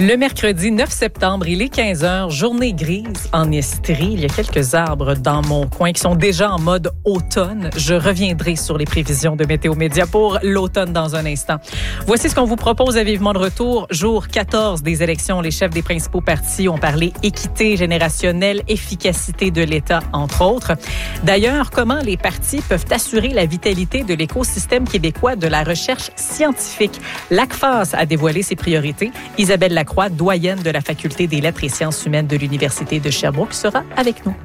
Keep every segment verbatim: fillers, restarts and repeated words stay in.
Le mercredi neuf septembre, il est quinze heures, journée grise en Estrie. Il y a quelques arbres dans mon coin qui sont déjà en mode automne. Je reviendrai sur les prévisions de Météo Média pour l'automne dans un instant. Voici ce qu'on vous propose à Vivement de retour. Jour quatorze des élections, les chefs des principaux partis ont parlé équité générationnelle, efficacité de l'État, entre autres. D'ailleurs, comment les partis peuvent assurer la vitalité de l'écosystème québécois de la recherche scientifique? L'A C F A S a dévoilé ses priorités. Isabelle Lacroix, doyenne de la Faculté des lettres et sciences humaines de l'Université de Sherbrooke, sera avec nous.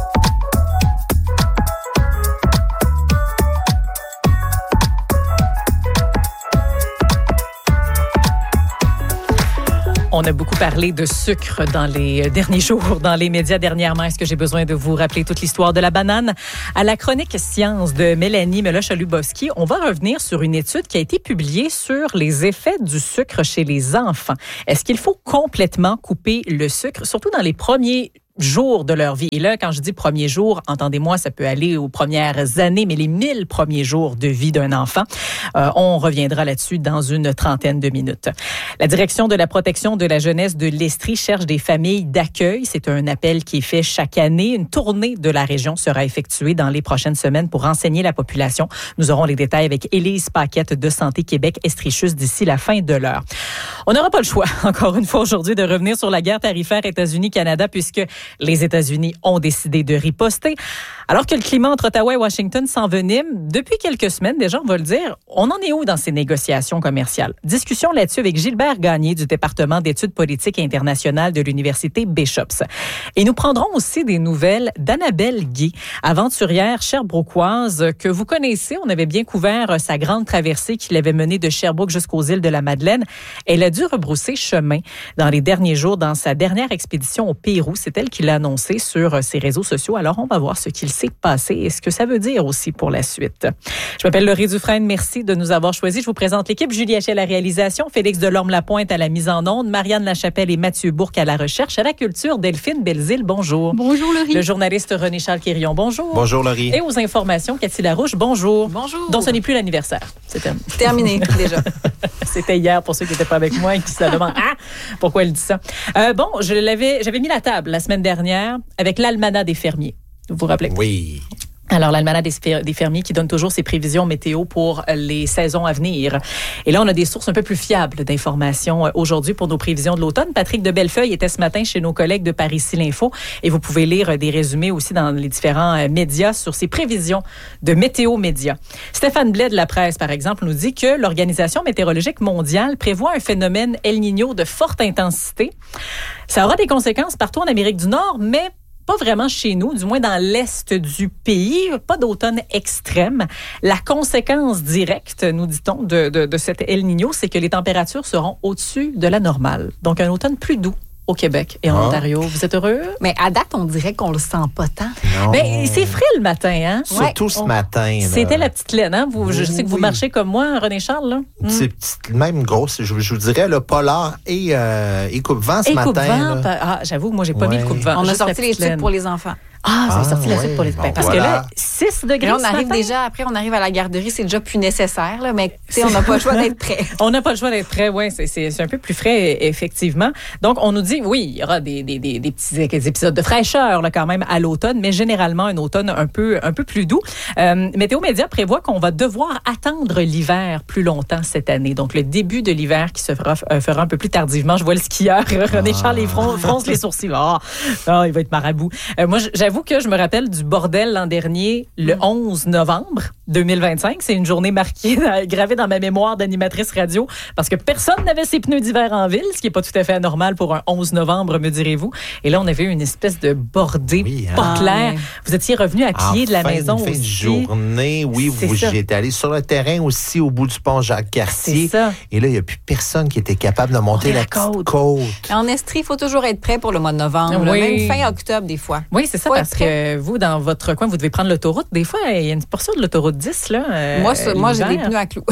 On a beaucoup parlé de sucre dans les derniers jours, dans les médias dernièrement. Est-ce que j'ai besoin de vous rappeler toute l'histoire de la banane? À la chronique Science de Mélanie Meloche-Lubowski, on va revenir sur une étude qui a été publiée sur les effets du sucre chez les enfants. Est-ce qu'il faut complètement couper le sucre, surtout dans les premiers jours de leur vie? Et là, quand je dis premiers jours, entendez-moi, ça peut aller aux premières années, mais les mille premiers jours de vie d'un enfant. Euh, on reviendra là-dessus dans une trentaine de minutes. La direction de la protection de la jeunesse de l'Estrie cherche des familles d'accueil. C'est un appel qui est fait chaque année. Une tournée de la région sera effectuée dans les prochaines semaines pour renseigner la population. Nous aurons les détails avec Élise Paquette de Santé Québec Estrichus d'ici la fin de l'heure. On n'aura pas le choix, encore une fois aujourd'hui, de revenir sur la guerre tarifaire États-Unis-Canada puisque les États-Unis ont décidé de riposter. Alors que le climat entre Ottawa et Washington s'envenime, depuis quelques semaines déjà, on va le dire, on en est où dans ces négociations commerciales? Discussion là-dessus avec Gilbert Gagné du département d'études politiques internationales de l'Université Bishops. Et nous prendrons aussi des nouvelles d'Annabelle Guy, aventurière sherbrookoise que vous connaissez. On avait bien couvert sa grande traversée qui l'avait menée de Sherbrooke jusqu'aux îles de la Madeleine. Elle a dû rebrousser chemin dans les derniers jours dans sa dernière expédition au Pérou. C'est elle qui l'a annoncé sur ses réseaux sociaux. Alors, on va voir ce qu'il s'est passé et ce que ça veut dire aussi pour la suite. Je m'appelle Laurie Dufresne. Merci de nous avoir choisis. Je vous présente l'équipe. Julie Hachey à la réalisation, Félix Delorme-Lapointe à la mise en onde, Marianne Lachapelle et Mathieu Bourque à la recherche, à la culture, Delphine Belzile. Bonjour. Bonjour, Laurie. Le journaliste René-Charles Quirion. Bonjour. Bonjour, Laurie. Et aux informations, Cathy Larouche. Bonjour. Bonjour. Donc, ce n'est plus l'anniversaire. C'est terminé. Terminé, déjà. C'était hier pour ceux qui n'étaient pas avec moi et qui se demandent ah, pourquoi elle dit ça. Euh, bon, je l'avais, j'avais mis la table la semaine dernière avec l'Almanach des fermiers. Vous vous rappelez? Oui. Alors, l'Almanach des fermiers qui donne toujours ses prévisions météo pour les saisons à venir. Et là, on a des sources un peu plus fiables d'informations aujourd'hui pour nos prévisions de l'automne. Patrick de Bellefeuille était ce matin chez nos collègues de Paris-Ici l'Info et vous pouvez lire des résumés aussi dans les différents médias sur ses prévisions de Météo Média. Stéphane Blais de la presse, par exemple, nous dit que l'Organisation météorologique mondiale prévoit un phénomène El Niño de forte intensité. Ça aura des conséquences partout en Amérique du Nord, mais pas vraiment chez nous, du moins dans l'est du pays, pas d'automne extrême. La conséquence directe, nous dit-on, de, de, de cet El Niño, c'est que les températures seront au-dessus de la normale. Donc, un automne plus doux au Québec et en ah. Ontario. Vous êtes heureux? Mais à date, on dirait qu'on le sent pas tant. Non. Mais c'est frais le matin, hein? Surtout ouais. ce on... matin. Là. C'était la petite laine, hein? Vous, oui, je sais que vous oui. marchez comme moi, René-Charles, là. C'est petite, même grosse, je, je vous dirais, le polar et, euh, et coupe-vent ce et matin. Coupe-vent, pa... ah, j'avoue, moi, j'ai pas ouais. mis le coupe-vent. On a sorti les trucs pour les enfants. Ah, vous avez ah, sorti la ouais. suite pour les bon, Parce voilà. que là, six degrés mais on ce arrive matin. déjà, après, on arrive à la garderie, c'est déjà plus nécessaire, là, mais on n'a pas le choix d'être prêt. On n'a pas le choix d'être prêt, oui, c'est, c'est, c'est un peu plus frais, effectivement. Donc, on nous dit, oui, il y aura des, des, des, des petits épisodes de fraîcheur, là, quand même, à l'automne, mais généralement, un automne un peu, un peu plus doux. Euh, Météo Média prévoit qu'on va devoir attendre l'hiver plus longtemps cette année. Donc, le début de l'hiver qui se fera, euh, fera un peu plus tardivement. Je vois le skieur, René Charles, les fron- fronce les sourcils. Ah, oh, oh, il va être marabout. Euh, moi, j'avoue que je me rappelle du bordel l'an dernier, le onze novembre deux mille vingt-cinq. C'est une journée marquée, gravée dans ma mémoire d'animatrice radio, parce que personne n'avait ses pneus d'hiver en ville, ce qui n'est pas tout à fait anormal pour un onze novembre, me direz-vous. Et là, on avait une espèce de bordée oui, hein? pas clair. Ah, vous étiez revenu à pied en de la fin, maison fin aussi. de journée, oui, vous, j'étais allé sur le terrain aussi, au bout du pont Jacques-Cartier. C'est ça. Et là, il n'y a plus personne qui était capable de monter la, la côte. côte. En Estrie, il faut toujours être prêt pour le mois de novembre, oui. là, même fin octobre, des fois. Oui, c'est ça, faut parce que vous, dans votre coin, vous devez prendre l'autoroute. Des fois, il y a une portion de l'autoroute dix, là. Euh, moi, ça, moi j'ai des pneus à clous.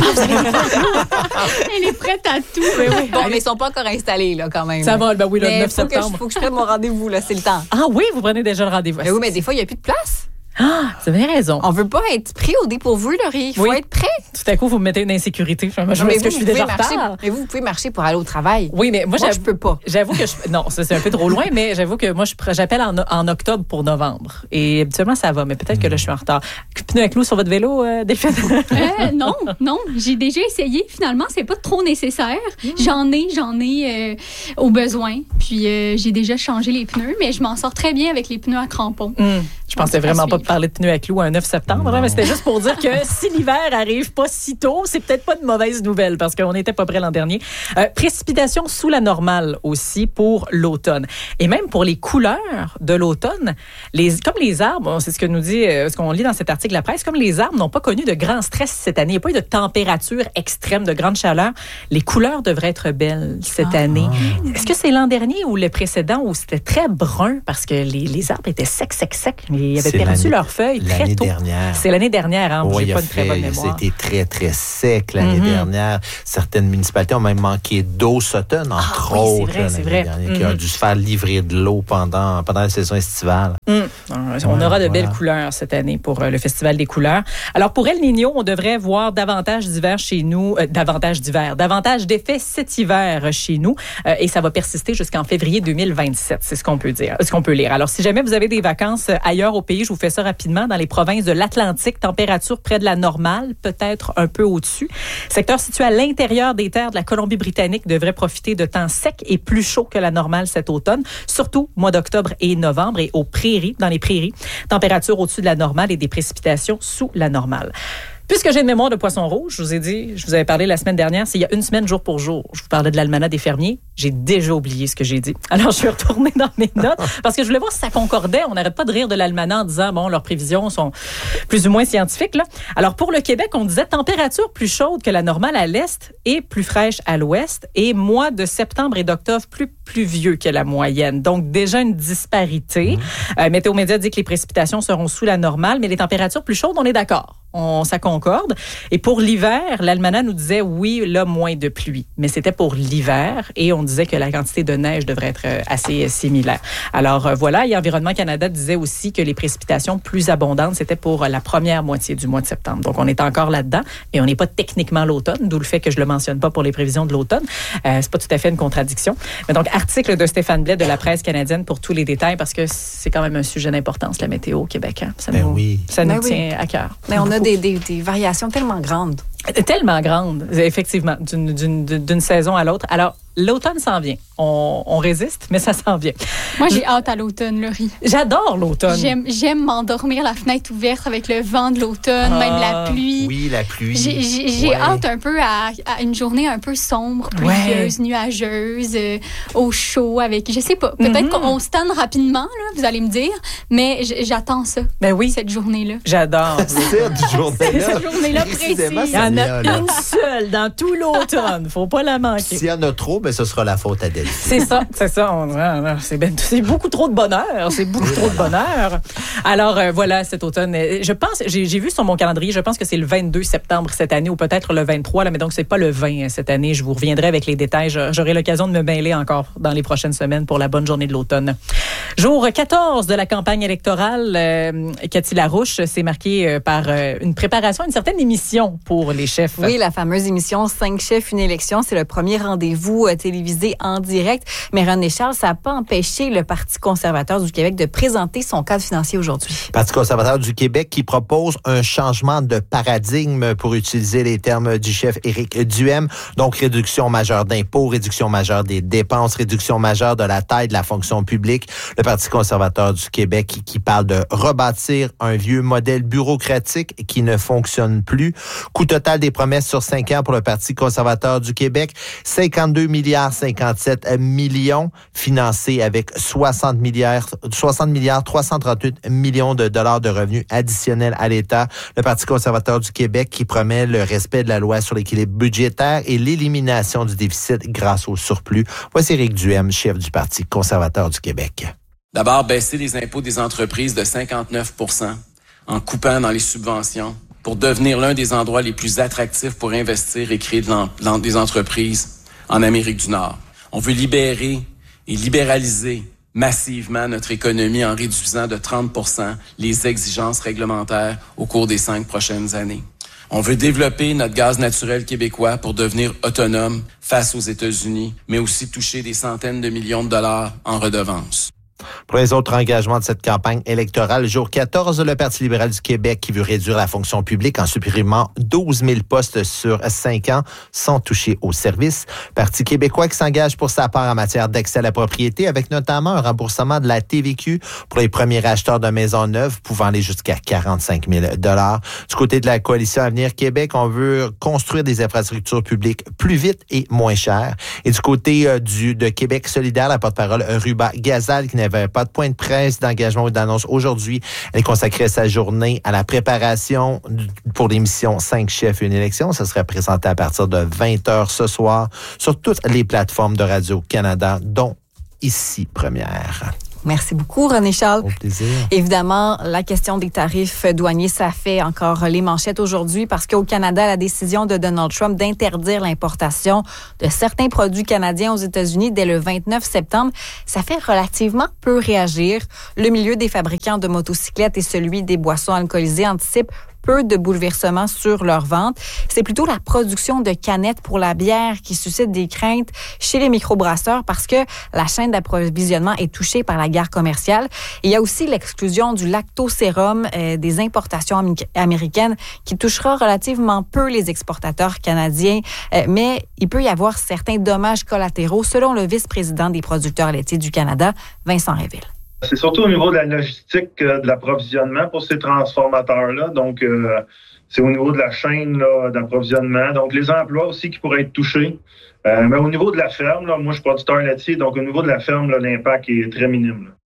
Elle est prête à tout. Oui, oui. Bon, mais ils ne sont pas encore installés, là, quand même. Ça va, ben oui, le mais neuf septembre. Il faut que je prenne mon rendez-vous, là, c'est le temps. Ah oui, vous prenez déjà le rendez-vous. Mais oui, mais des fois, il n'y a plus de place. Ah, vous avez raison. On veut pas être pris au dépourvu, Laurie. Il faut oui. être prêt. Tout à coup, vous me mettez une insécurité. Je me dis que je suis déjà en retard. Mais vous, vous pouvez marcher pour aller au travail. Oui, mais moi, moi je peux pas. J'avoue que je, non, ça c'est un peu trop loin, mais j'avoue que moi, je, j'appelle en, en octobre pour novembre. Et habituellement, ça va, mais peut-être mmh. que là, je suis en retard. Pneu à clous sur votre vélo, euh, Delphine? euh, non, non. J'ai déjà essayé. Finalement, c'est pas trop nécessaire. Mmh. J'en ai, j'en ai euh, au besoin. Puis euh, j'ai déjà changé les pneus, mais je m'en sors très bien avec les pneus à crampons. Mmh. Je pensais vraiment pas parler de pneus à clous un neuf septembre, hein, mais c'était juste pour dire que si l'hiver arrive pas si tôt, c'est peut-être pas une mauvaise nouvelle parce qu'on n'était pas prêt l'an dernier. Euh, précipitations sous la normale aussi pour l'automne. Et même pour les couleurs de l'automne, les, comme les arbres, c'est ce que nous dit, ce qu'on lit dans cet article de la presse, comme les arbres n'ont pas connu de grand stress cette année, il n'y a pas eu de température extrême, de grande chaleur, les couleurs devraient être belles cette ah. année. Est-ce que c'est l'an dernier ou le précédent où c'était très brun parce que les, les arbres étaient secs, secs, secs, mais ils avaient perdu leurs feuilles très tôt. Dernière. C'est l'année dernière, hein, oui, j'ai pas une très bonne mémoire. C'était très, très sec l'année mm-hmm. dernière. Certaines municipalités ont même manqué d'eau Sutton, entre ah, oui, autres, c'est vrai, c'est vrai. Dernière, mm-hmm. qui a dû se faire livrer de l'eau pendant, pendant la saison estivale. Mm. On ouais, aura de voilà. belles couleurs cette année pour euh, le Festival des couleurs. Alors, pour El Niño, on devrait voir davantage d'hiver chez nous, euh, davantage d'hiver, davantage d'effets cet hiver chez nous, euh, et ça va persister jusqu'en février deux mille vingt-sept, c'est ce qu'on peut dire, ce qu'on peut lire. Alors, si jamais vous avez des vacances ailleurs au pays, je vous fais ça rapidement, dans les provinces de l'Atlantique, température près de la normale, peut-être un peu au-dessus. Secteur situé à l'intérieur des terres de la Colombie-Britannique devrait profiter de temps secs et plus chauds que la normale cet automne, surtout mois d'octobre et novembre, et aux prairies, dans les prairies, température au-dessus de la normale et des précipitations sous la normale. Puisque j'ai une mémoire de poisson rouge, je vous ai dit, je vous avais parlé la semaine dernière, c'est il y a une semaine jour pour jour. Je vous parlais de l'almanach des fermiers. J'ai déjà oublié ce que j'ai dit. Alors, je suis retournée dans mes notes parce que je voulais voir si ça concordait. On n'arrête pas de rire de l'almanach en disant, bon, leurs prévisions sont plus ou moins scientifiques, là. Alors, pour le Québec, on disait température plus chaude que la normale à l'est et plus fraîche à l'ouest, et mois de septembre et d'octobre plus pluvieux que la moyenne. Donc, déjà une disparité. Mmh. Euh, Météo Média dit que les précipitations seront sous la normale, mais les températures plus chaudes, on est d'accord. On, ça concorde. Et pour l'hiver, l'almanach nous disait, oui, là, moins de pluie. Mais c'était pour l'hiver et on disait que la quantité de neige devrait être assez similaire. Alors, voilà. Et Environnement Canada disait aussi que les précipitations plus abondantes, c'était pour la première moitié du mois de septembre. Donc, on est encore là-dedans et on n'est pas techniquement l'automne, d'où le fait que je le mentionne pas pour les prévisions de l'automne. Euh, c'est pas tout à fait une contradiction. Mais donc, article de Stéphane Blais de la presse canadienne pour tous les détails parce que c'est quand même un sujet d'importance, la météo au Québec. Hein? Ça ben nous, oui. ça nous ben tient oui. à cœur. Mais on a Des, des, des variations tellement grandes. Tellement grandes, effectivement, d'une, d'une, d'une saison à l'autre. Alors, l'automne s'en vient. On, on résiste, mais ça s'en vient. Moi, j'ai hâte à l'automne, Laurie. J'adore l'automne. J'aime, j'aime m'endormir la fenêtre ouverte avec le vent de l'automne, ah, même la pluie. Oui, la pluie. J'ai, j'ai, j'ai ouais. hâte un peu à, à une journée un peu sombre, pluvieuse, ouais. nuageuse, euh, au chaud, avec, je sais pas, peut-être mm-hmm. qu'on se tanne rapidement, là, vous allez me dire, mais j'attends ça. Ben oui. Cette journée-là. J'adore. Cette journée-là. Cette journée-là précise. Il y en a une seule dans tout l'automne. Faut pas la manquer. S'il y en a trop, ben ce sera la faute à Delphine. C'est ça, c'est ça. On, c'est, ben, c'est beaucoup trop de bonheur. C'est beaucoup trop de bonheur. Alors, euh, voilà, cet automne. Je pense, j'ai, j'ai vu sur mon calendrier, je pense que c'est le vingt-deux septembre cette année ou peut-être le vingt-trois, là, mais donc c'est pas le vingt cette année. Je vous reviendrai avec les détails. J'aurai l'occasion de me mêler encore dans les prochaines semaines pour la bonne journée de l'automne. Jour quatorze de la campagne électorale, euh, Cathy Larouche, c'est marqué par euh, une préparation, une certaine émission pour les chefs. Oui, la fameuse émission cinq chefs, une élection, c'est le premier rendez-vous euh, télévisé en direct. Mais René Charles, ça n'a pas empêché le Parti conservateur du Québec de présenter son cadre financier aujourd'hui. Parti conservateur du Québec qui propose un changement de paradigme pour utiliser les termes du chef Éric Duhem. Donc, réduction majeure d'impôts, réduction majeure des dépenses, réduction majeure de la taille de la fonction publique. Le Parti conservateur du Québec qui, qui parle de rebâtir un vieux modèle bureaucratique qui ne fonctionne plus. Coût total des promesses sur cinq ans pour le Parti conservateur du Québec, cinquante-deux milliards cinquante-sept millions, financés avec soixante milliards, soixante milliards trois cent trente-huit millions de dollars de revenus additionnels à l'État. Le Parti conservateur du Québec qui promet le respect de la loi sur l'équilibre budgétaire et l'élimination du déficit grâce au surplus. Voici Éric Duhem, chef du Parti conservateur du Québec. D'abord, baisser les impôts des entreprises de cinquante-neuf pour cent en coupant dans les subventions pour devenir l'un des endroits les plus attractifs pour investir et créer de l'em- des entreprises en Amérique du Nord. On veut libérer et libéraliser massivement notre économie en réduisant de trente pour cent les exigences réglementaires au cours des cinq prochaines années. On veut développer notre gaz naturel québécois pour devenir autonome face aux États-Unis, mais aussi toucher des centaines de millions de dollars en redevances. Pour les autres engagements de cette campagne électorale, jour quatorze, le Parti libéral du Québec qui veut réduire la fonction publique en supprimant douze mille postes sur cinq ans sans toucher aux services. Parti québécois qui s'engage pour sa part en matière d'accès à la propriété avec notamment un remboursement de la T V Q pour les premiers acheteurs de maisons neuves pouvant aller jusqu'à quarante-cinq mille dollars. Du côté de la Coalition Avenir Québec, on veut construire des infrastructures publiques plus vite et moins chères. Et du côté euh, du de Québec solidaire, la porte-parole Ruba Gazal qui n'avait pas de point de presse, d'engagement ou d'annonce aujourd'hui. Elle consacrait sa journée à la préparation pour l'émission cinq chefs et une élection. Ça sera présenté à partir de vingt heures ce soir sur toutes les plateformes de Radio-Canada, dont Ici Première. Merci beaucoup, René Charles. Au plaisir. Évidemment, la question des tarifs douaniers, ça fait encore les manchettes aujourd'hui parce qu'au Canada, la décision de Donald Trump d'interdire l'importation de certains produits canadiens aux États-Unis dès le vingt-neuf septembre, ça fait relativement peu réagir. Le milieu des fabricants de motocyclettes et celui des boissons alcoolisées anticipent peu de bouleversements sur leur vente. C'est plutôt la production de canettes pour la bière qui suscite des craintes chez les microbrasseurs parce que la chaîne d'approvisionnement est touchée par la guerre commerciale. Et il y a aussi l'exclusion du lactosérum euh, des importations am- américaines qui touchera relativement peu les exportateurs canadiens. Euh, mais il peut y avoir certains dommages collatéraux selon le vice-président des producteurs laitiers du Canada, Vincent Réville. C'est surtout au niveau de la logistique euh, de l'approvisionnement pour ces transformateurs-là. Donc, euh, c'est au niveau de la chaîne là, d'approvisionnement. Donc, les emplois aussi qui pourraient être touchés. Euh, mais au niveau de la ferme, là, moi, je suis producteur laitier, donc au niveau de la ferme, là, l'impact est très minime. Là.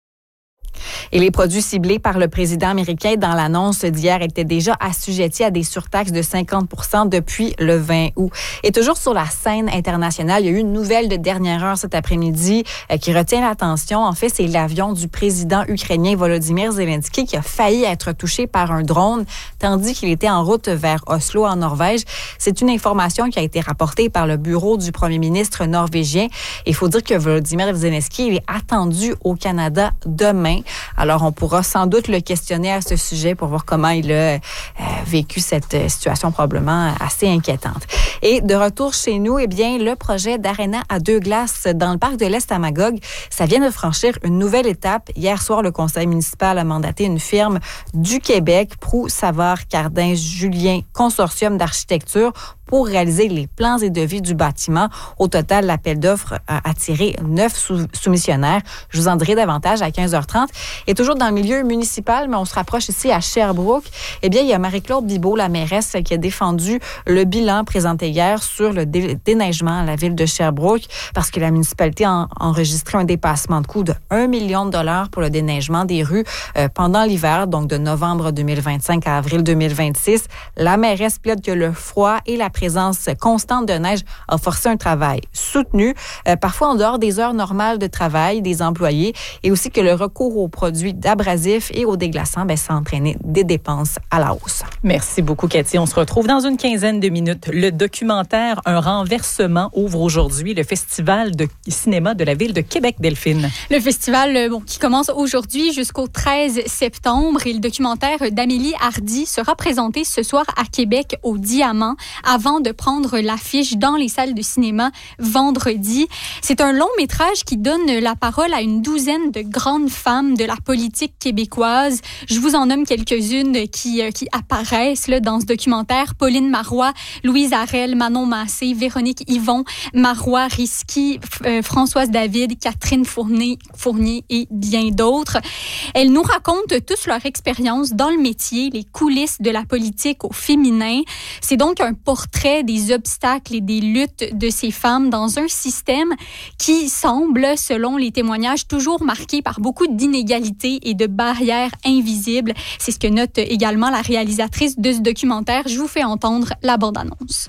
Et les produits ciblés par le président américain dans l'annonce d'hier étaient déjà assujettis à des surtaxes de cinquante pour cent depuis le vingt août. Et toujours sur la scène internationale, il y a eu une nouvelle de dernière heure cet après-midi euh, qui retient l'attention. En fait, c'est l'avion du président ukrainien Volodymyr Zelensky qui a failli être touché par un drone tandis qu'il était en route vers Oslo, en Norvège. C'est une information qui a été rapportée par le bureau du premier ministre norvégien. Il faut dire que Volodymyr Zelensky il est attendu au Canada demain. Alors, on pourra sans doute le questionner à ce sujet pour voir comment il a euh, vécu cette situation probablement assez inquiétante. Et de retour chez nous, eh bien, le projet d'Arena à deux glaces dans le parc de l'Est à Magog, ça vient de franchir une nouvelle étape. Hier soir, le conseil municipal a mandaté une firme du Québec, Proulx Savard Cardin Julien Consortium d'architecture, pour réaliser les plans et devis du bâtiment. Au total, l'appel d'offres a attiré neuf sou- soumissionnaires. Je vous en dirai davantage à quinze heures trente. Et toujours dans le milieu municipal, mais on se rapproche ici à Sherbrooke, eh bien, il y a Marie-Claude Bibeau, la mairesse, qui a défendu le bilan présenté hier sur le dé- déneigement à la ville de Sherbrooke parce que la municipalité a enregistré un dépassement de coût de un million de dollars pour le déneigement des rues euh, pendant l'hiver, donc de novembre deux mille vingt-cinq à avril deux mille vingt-six. La mairesse plaide que le froid et la présence constante de neige a forcé un travail soutenu, euh, parfois en dehors des heures normales de travail des employés, et aussi que le recours aux produits d'abrasifs et aux déglaçants, ben, ça a entraîné des dépenses à la hausse. Merci beaucoup, Cathy. On se retrouve dans une quinzaine de minutes. Le documentaire Un renversement ouvre aujourd'hui le Festival de cinéma de la ville de Québec, Delphine. Le festival bon, qui commence aujourd'hui jusqu'au treize septembre et le documentaire d'Amélie Hardy sera présenté ce soir à Québec au Diamant avant de prendre l'affiche dans les salles de cinéma vendredi. C'est un long métrage qui donne la parole à une douzaine de grandes femmes de la politique québécoise. Je vous en nomme quelques-unes qui, qui apparaissent là, dans ce documentaire. Pauline Marois, Louise Arel, Manon Massé, Véronique Yvon, Marois Risky, euh, Françoise David, Catherine Fournier, Fournier et bien d'autres. Elles nous racontent tous leur expérience dans le métier, les coulisses de la politique au féminin. C'est donc un portrait des obstacles et des luttes de ces femmes dans un système qui semble, selon les témoignages, toujours marqué par beaucoup d'inégalités et de barrières invisibles. C'est ce que note également la réalisatrice de ce documentaire. Je vous fais entendre la bande-annonce.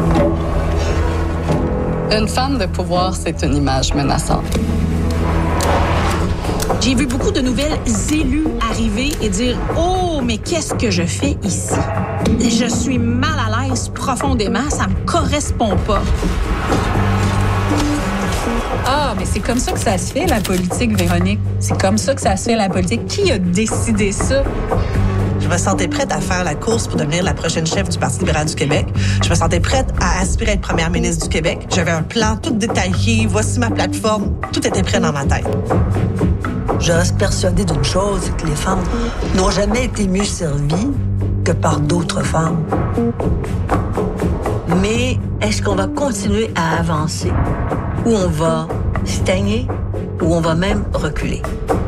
Une femme de pouvoir, c'est une image menaçante. J'ai vu beaucoup de nouvelles élus arriver et dire « Oh, mais qu'est-ce que je fais ici? Je suis mal à l'aise profondément, ça me correspond pas. » Ah, Ah, mais c'est comme ça que ça se fait, la politique, Véronique. C'est comme ça que ça se fait, la politique. Qui a décidé ça? Je me sentais prête à faire la course pour devenir la prochaine chef du Parti libéral du Québec. Je me sentais prête à aspirer à être première ministre du Québec. J'avais un plan tout détaillé. Voici ma plateforme. Tout était prêt dans ma tête. Je reste persuadée d'une chose, c'est que les femmes n'ont jamais été mieux servies que par d'autres femmes. Mais est-ce qu'on va continuer à avancer ou on va stagner ou on va même reculer?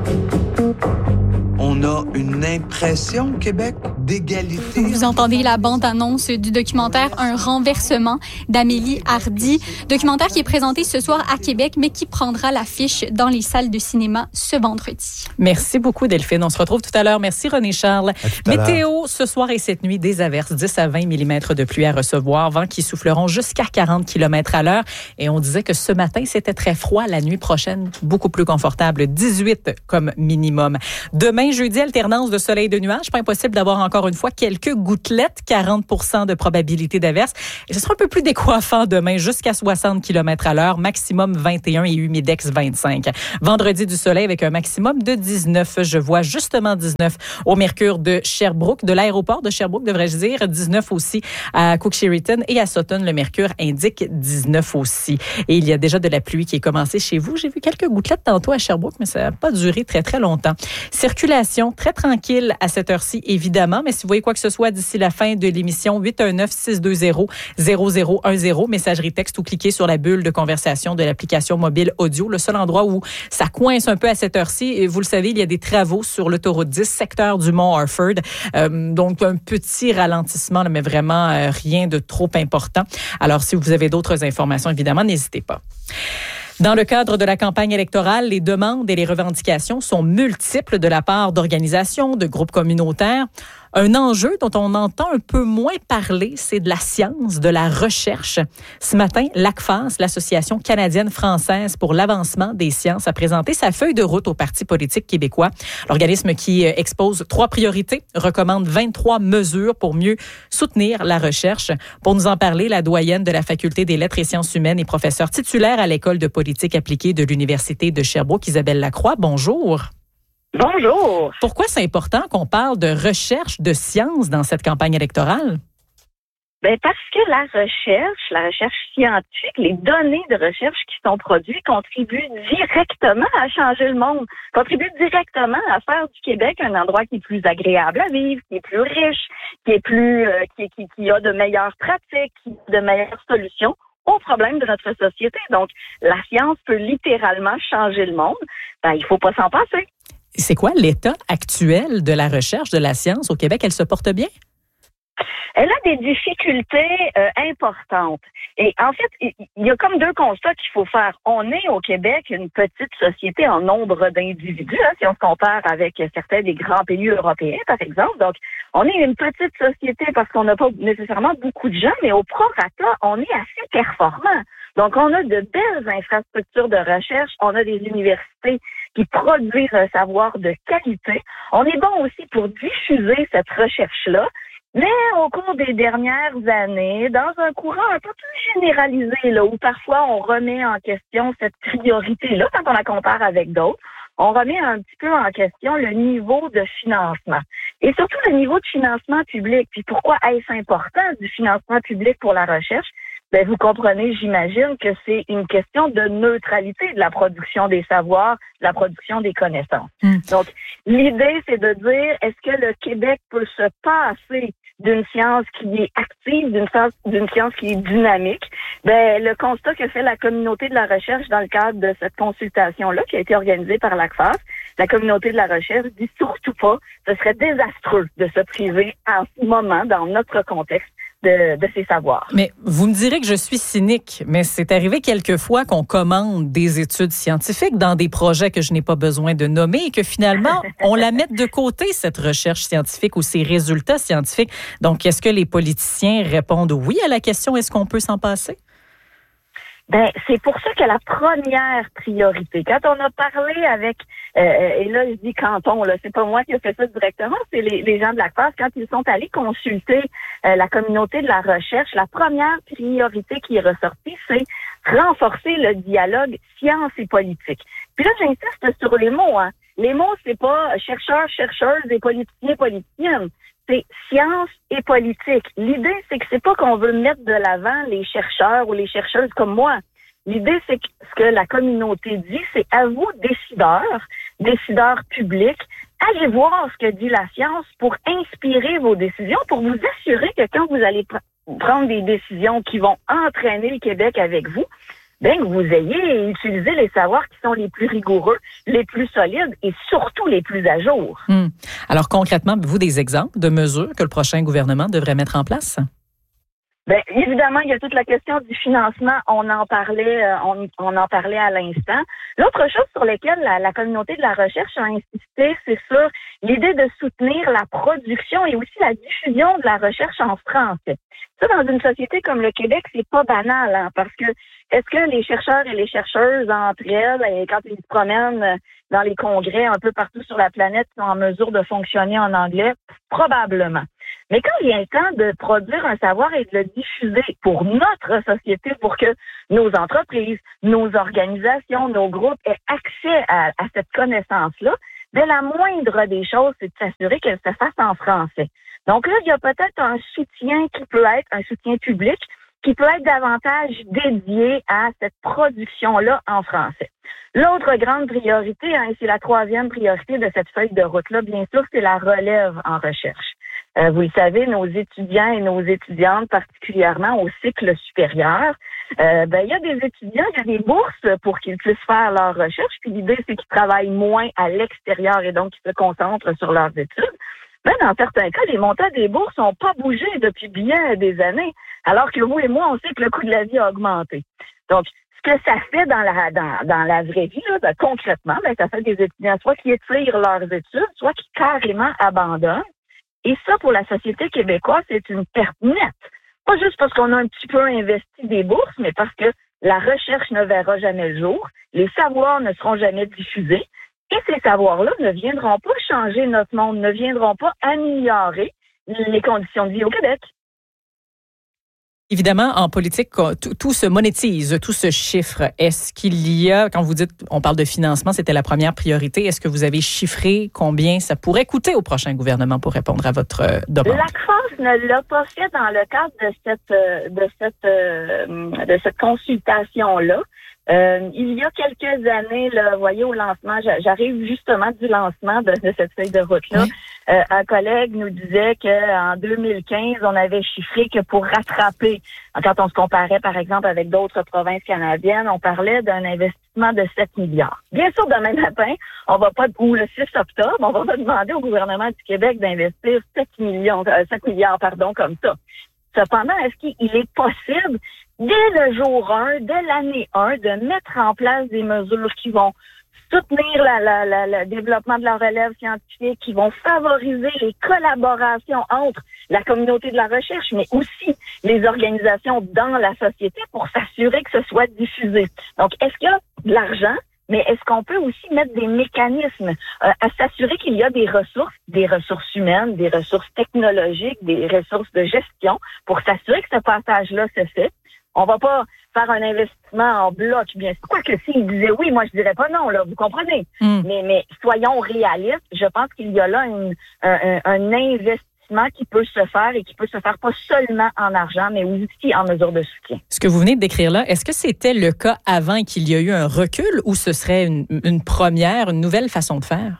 On a une impression, Québec, d'égalité. Vous entendez la bande-annonce du documentaire Un renversement d'Amélie Hardy. Documentaire qui est présenté ce soir à Québec, mais qui prendra l'affiche dans les salles de cinéma ce vendredi. Merci beaucoup, Delphine. On se retrouve tout à l'heure. Merci, René Charles. Météo, ce soir et cette nuit, des averses, dix à vingt millimètres de pluie à recevoir, vents qui souffleront jusqu'à quarante kilomètres à l'heure. Et on disait que ce matin, c'était très froid. La nuit prochaine, beaucoup plus confortable, dix-huit comme minimum. Demain, jeudi, alternance de soleil et de nuages. Pas impossible d'avoir encore une fois quelques gouttelettes, quarante pour cent de probabilité d'averse. Et ce sera un peu plus décoiffant demain, jusqu'à soixante kilomètres à l'heure, maximum vingt et un et humidex vingt-cinq. Vendredi, du soleil avec un maximum de dix-neuf. Je vois justement dix-neuf au Mercure de Sherbrooke, de l'aéroport de Sherbrooke, devrais-je dire. dix-neuf aussi à Cook-Sheridan et à Sutton. Le Mercure indique dix-neuf aussi. Et il y a déjà de la pluie qui est commencée chez vous. J'ai vu quelques gouttelettes tantôt à Sherbrooke, mais ça n'a pas duré très, très longtemps. Circulation très tranquille à cette heure-ci, évidemment, mais si vous voyez quoi que ce soit d'ici la fin de l'émission, huit un neuf, six deux zéro, zéro zéro un zéro, messagerie texte ou cliquez sur la bulle de conversation de l'application mobile audio. Le seul endroit où ça coince un peu à cette heure-ci, et vous le savez, il y a des travaux sur l'autoroute dix, secteur du Mont-Harford. Euh, donc, un petit ralentissement, mais vraiment euh, rien de trop important. Alors, si vous avez d'autres informations, évidemment, n'hésitez pas. Dans le cadre de la campagne électorale, les demandes et les revendications sont multiples de la part d'organisations, de groupes communautaires. Un enjeu dont on entend un peu moins parler, c'est de la science, de la recherche. Ce matin, l'A C F A S, l'Association canadienne-française pour l'avancement des sciences, a présenté sa feuille de route au Parti politique québécois. L'organisme qui expose trois priorités recommande vingt-trois mesures pour mieux soutenir la recherche. Pour nous en parler, la doyenne de la Faculté des lettres et sciences humaines et professeure titulaire à l'École de politique appliquée de l'Université de Sherbrooke, Isabelle Lacroix. Bonjour. Bonjour. Pourquoi c'est important qu'on parle de recherche de sciences dans cette campagne électorale? Bien, parce que la recherche, la recherche scientifique, les données de recherche qui sont produites contribuent directement à changer le monde, contribuent directement à faire du Québec un endroit qui est plus agréable à vivre, qui est plus riche, qui est plus, euh, qui, qui, qui a de meilleures pratiques, qui a de meilleures solutions aux problèmes de notre société. Donc, la science peut littéralement changer le monde. Ben, il faut pas s'en passer. C'est quoi l'état actuel de la recherche de la science au Québec? Elle se porte bien? Elle a des difficultés euh, importantes. Et en fait, il y a comme deux constats qu'il faut faire. On est au Québec une petite société en nombre d'individus, hein, si on se compare avec certains des grands pays européens, par exemple. Donc, on est une petite société parce qu'on n'a pas nécessairement beaucoup de gens, mais au prorata, on est assez performant. Donc, on a de belles infrastructures de recherche, on a des universités qui produisent un savoir de qualité. On est bon aussi pour diffuser cette recherche-là. Mais au cours des dernières années, dans un courant un peu plus généralisé, là, où parfois on remet en question cette priorité-là quand on la compare avec d'autres, on remet un petit peu en question le niveau de financement. Et surtout le niveau de financement public. Puis pourquoi est-ce important du financement public pour la recherche? Ben, vous comprenez, j'imagine, que c'est une question de neutralité de la production des savoirs, de la production des connaissances. Mmh. Donc, l'idée, c'est de dire, est-ce que le Québec peut se passer d'une science qui est active, d'une science, d'une science qui est dynamique? Ben, le constat que fait la communauté de la recherche dans le cadre de cette consultation-là, qui a été organisée par l'A C F A S, la communauté de la recherche dit surtout pas, ce serait désastreux de se priver en ce moment, dans notre contexte, De, de ces savoirs. Mais vous me direz que je suis cynique, mais c'est arrivé quelquefois qu'on commande des études scientifiques dans des projets que je n'ai pas besoin de nommer et que finalement, on la mette de côté, cette recherche scientifique ou ces résultats scientifiques. Donc, est-ce que les politiciens répondent oui à la question, est-ce qu'on peut s'en passer? Ben, c'est pour ça que la première priorité, quand on a parlé avec, euh, et là je dis canton, là, c'est pas moi qui ai fait ça directement, c'est les, les gens de la classe, quand ils sont allés consulter euh, la communauté de la recherche, la première priorité qui est ressortie, c'est renforcer le dialogue science et politique. Puis là, j'insiste sur les mots, hein. Les mots, c'est pas chercheurs, chercheuses et politiciens, politiciennes. C'est science et politique. L'idée, c'est que c'est pas qu'on veut mettre de l'avant les chercheurs ou les chercheuses comme moi. L'idée, c'est que ce que la communauté dit, c'est à vous, décideurs, décideurs publics, allez voir ce que dit la science pour inspirer vos décisions, pour vous assurer que quand vous allez pr- prendre des décisions qui vont entraîner le Québec avec vous, bien que vous ayez utilisé les savoirs qui sont les plus rigoureux, les plus solides et surtout les plus à jour. Hum. Alors concrètement, vous des exemples de mesures que le prochain gouvernement devrait mettre en place? Bien, évidemment, il y a toute la question du financement. On en parlait, euh, on, on en parlait à l'instant. L'autre chose sur laquelle la, la communauté de la recherche a insisté, c'est sur l'idée de soutenir la production et aussi la diffusion de la recherche en français. Ça, dans une société comme le Québec, c'est pas banal, hein, parce que est-ce que les chercheurs et les chercheuses entre elles, et quand ils se promènent dans les congrès un peu partout sur la planète, sont en mesure de fonctionner en anglais? Probablement. Mais quand vient le temps de produire un savoir et de le diffuser pour notre société, pour que nos entreprises, nos organisations, nos groupes aient accès à, à cette connaissance-là, bien, la moindre des choses, c'est de s'assurer qu'elle se fasse en français. Donc là, il y a peut-être un soutien qui peut être un soutien public, qui peut être davantage dédié à cette production-là en français. L'autre grande priorité, hein, et c'est la troisième priorité de cette feuille de route-là, bien sûr, c'est la relève en recherche. Euh, vous le savez, nos étudiants et nos étudiantes, particulièrement au cycle supérieur, euh, ben il y a des étudiants, il y a des bourses pour qu'ils puissent faire leur recherche, puis l'idée, c'est qu'ils travaillent moins à l'extérieur et donc qu'ils se concentrent sur leurs études. Mais dans certains cas, les montants des bourses n'ont pas bougé depuis bien des années, alors que vous et moi, on sait que le coût de la vie a augmenté. Donc, ce que ça fait dans la dans, dans la vraie vie, là, ben, concrètement, ben, ça fait des étudiants soit qui étirent leurs études, soit qui carrément abandonnent. Et ça, pour la société québécoise, c'est une perte nette. Pas juste parce qu'on a un petit peu investi des bourses, mais parce que la recherche ne verra jamais le jour, les savoirs ne seront jamais diffusés, et ces savoirs-là ne viendront pas changer notre monde, ne viendront pas améliorer les conditions de vie au Québec. Évidemment, en politique, tout, tout se monétise, tout se chiffre. Est-ce qu'il y a, quand vous dites, on parle de financement, c'était la première priorité, est-ce que vous avez chiffré combien ça pourrait coûter au prochain gouvernement pour répondre à votre euh, demande? La C F A S ne l'a pas fait dans le cadre de cette, de cette, de cette consultation-là. Euh, il y a quelques années, là, vous voyez, au lancement, j'arrive justement du lancement de, de cette feuille de route-là. Oui. Euh, un collègue nous disait qu'en deux mille quinze, on avait chiffré que pour rattraper, quand on se comparait, par exemple, avec d'autres provinces canadiennes, on parlait d'un investissement de sept milliards. Bien sûr, demain matin, on va pas, ou le six octobre, on va pas demander au gouvernement du Québec d'investir sept millions, euh, sept milliards, pardon, comme ça. Cependant, est-ce qu'il est possible, dès le jour un, dès l'année un, de mettre en place des mesures qui vont soutenir la, la, la, le développement de la relève scientifique, qui vont favoriser les collaborations entre la communauté de la recherche, mais aussi les organisations dans la société pour s'assurer que ce soit diffusé. Donc, est-ce qu'il y a de l'argent? Mais est-ce qu'on peut aussi mettre des mécanismes euh, à s'assurer qu'il y a des ressources, des ressources humaines, des ressources technologiques, des ressources de gestion pour s'assurer que ce passage-là se fait? On va pas faire un investissement en bloc, bien sûr. Quoi que s'il disait oui, moi je dirais pas non, là, vous comprenez? Mm. Mais, mais soyons réalistes, je pense qu'il y a là une, un, un investissement qui peut se faire et qui peut se faire pas seulement en argent, mais aussi en mesure de soutien. Ce que vous venez de décrire là, est-ce que c'était le cas avant qu'il y a eu un recul ou ce serait une, une première, une nouvelle façon de faire?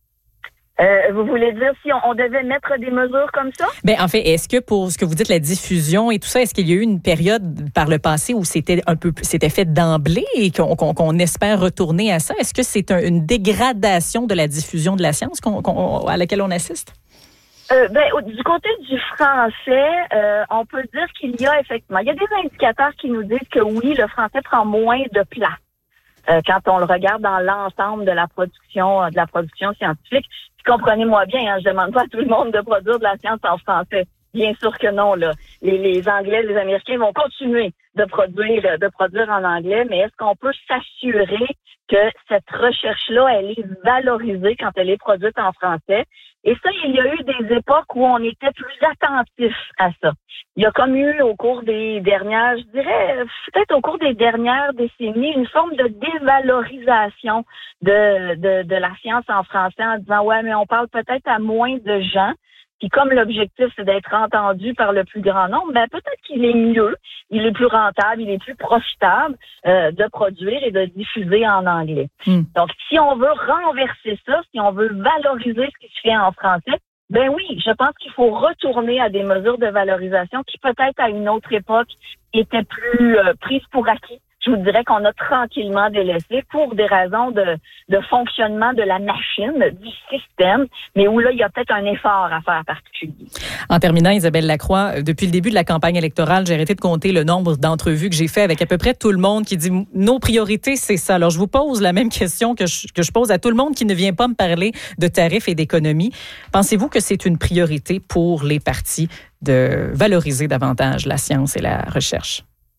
Euh, vous voulez dire si on, on devait mettre des mesures comme ça? Ben en fait, est-ce que pour ce que vous dites, la diffusion et tout ça, est-ce qu'il y a eu une période par le passé où c'était un peu, c'était fait d'emblée et qu'on, qu'on, qu'on espère retourner à ça? Est-ce que c'est un, une dégradation de la diffusion de la science qu'on, qu'on, à laquelle on assiste? Euh, ben, du côté du français, euh, on peut dire qu'il y a effectivement, il y a des indicateurs qui nous disent que oui, le français prend moins de place euh, quand on le regarde dans l'ensemble de la production, de la production scientifique. Puis comprenez-moi bien, hein, je demande pas à tout le monde de produire de la science en français. Bien sûr que non, là. Les, les Anglais, les Américains vont continuer de produire, de produire en anglais, mais est-ce qu'on peut s'assurer que cette recherche-là, elle est valorisée quand elle est produite en français? Et ça, il y a eu des époques où on était plus attentif à ça. Il y a comme eu au cours des dernières, je dirais, peut-être au cours des dernières décennies, une forme de dévalorisation de, de, de la science en français en disant, ouais, mais on parle peut-être à moins de gens. Puis comme l'objectif, c'est d'être entendu par le plus grand nombre, ben peut-être qu'il est mieux, il est plus rentable, il est plus profitable euh, de produire et de diffuser en anglais. Mm. Donc, si on veut renverser ça, si on veut valoriser ce qui se fait en français, ben oui, je pense qu'il faut retourner à des mesures de valorisation qui peut-être à une autre époque étaient plus euh, prises pour acquis. Je vous dirais qu'on a tranquillement délaissé pour des raisons de, de fonctionnement de la machine, du système, mais où là, il y a peut-être un effort à faire particulier. En terminant, Isabelle Lacroix, depuis le début de la campagne électorale, j'ai arrêté de compter le nombre d'entrevues que j'ai fait avec à peu près tout le monde qui dit « nos priorités, c'est ça ». Alors, je vous pose la même question que je, que je pose à tout le monde qui ne vient pas me parler de tarifs et d'économie. Pensez-vous que c'est une priorité pour les partis de valoriser davantage la science et la recherche?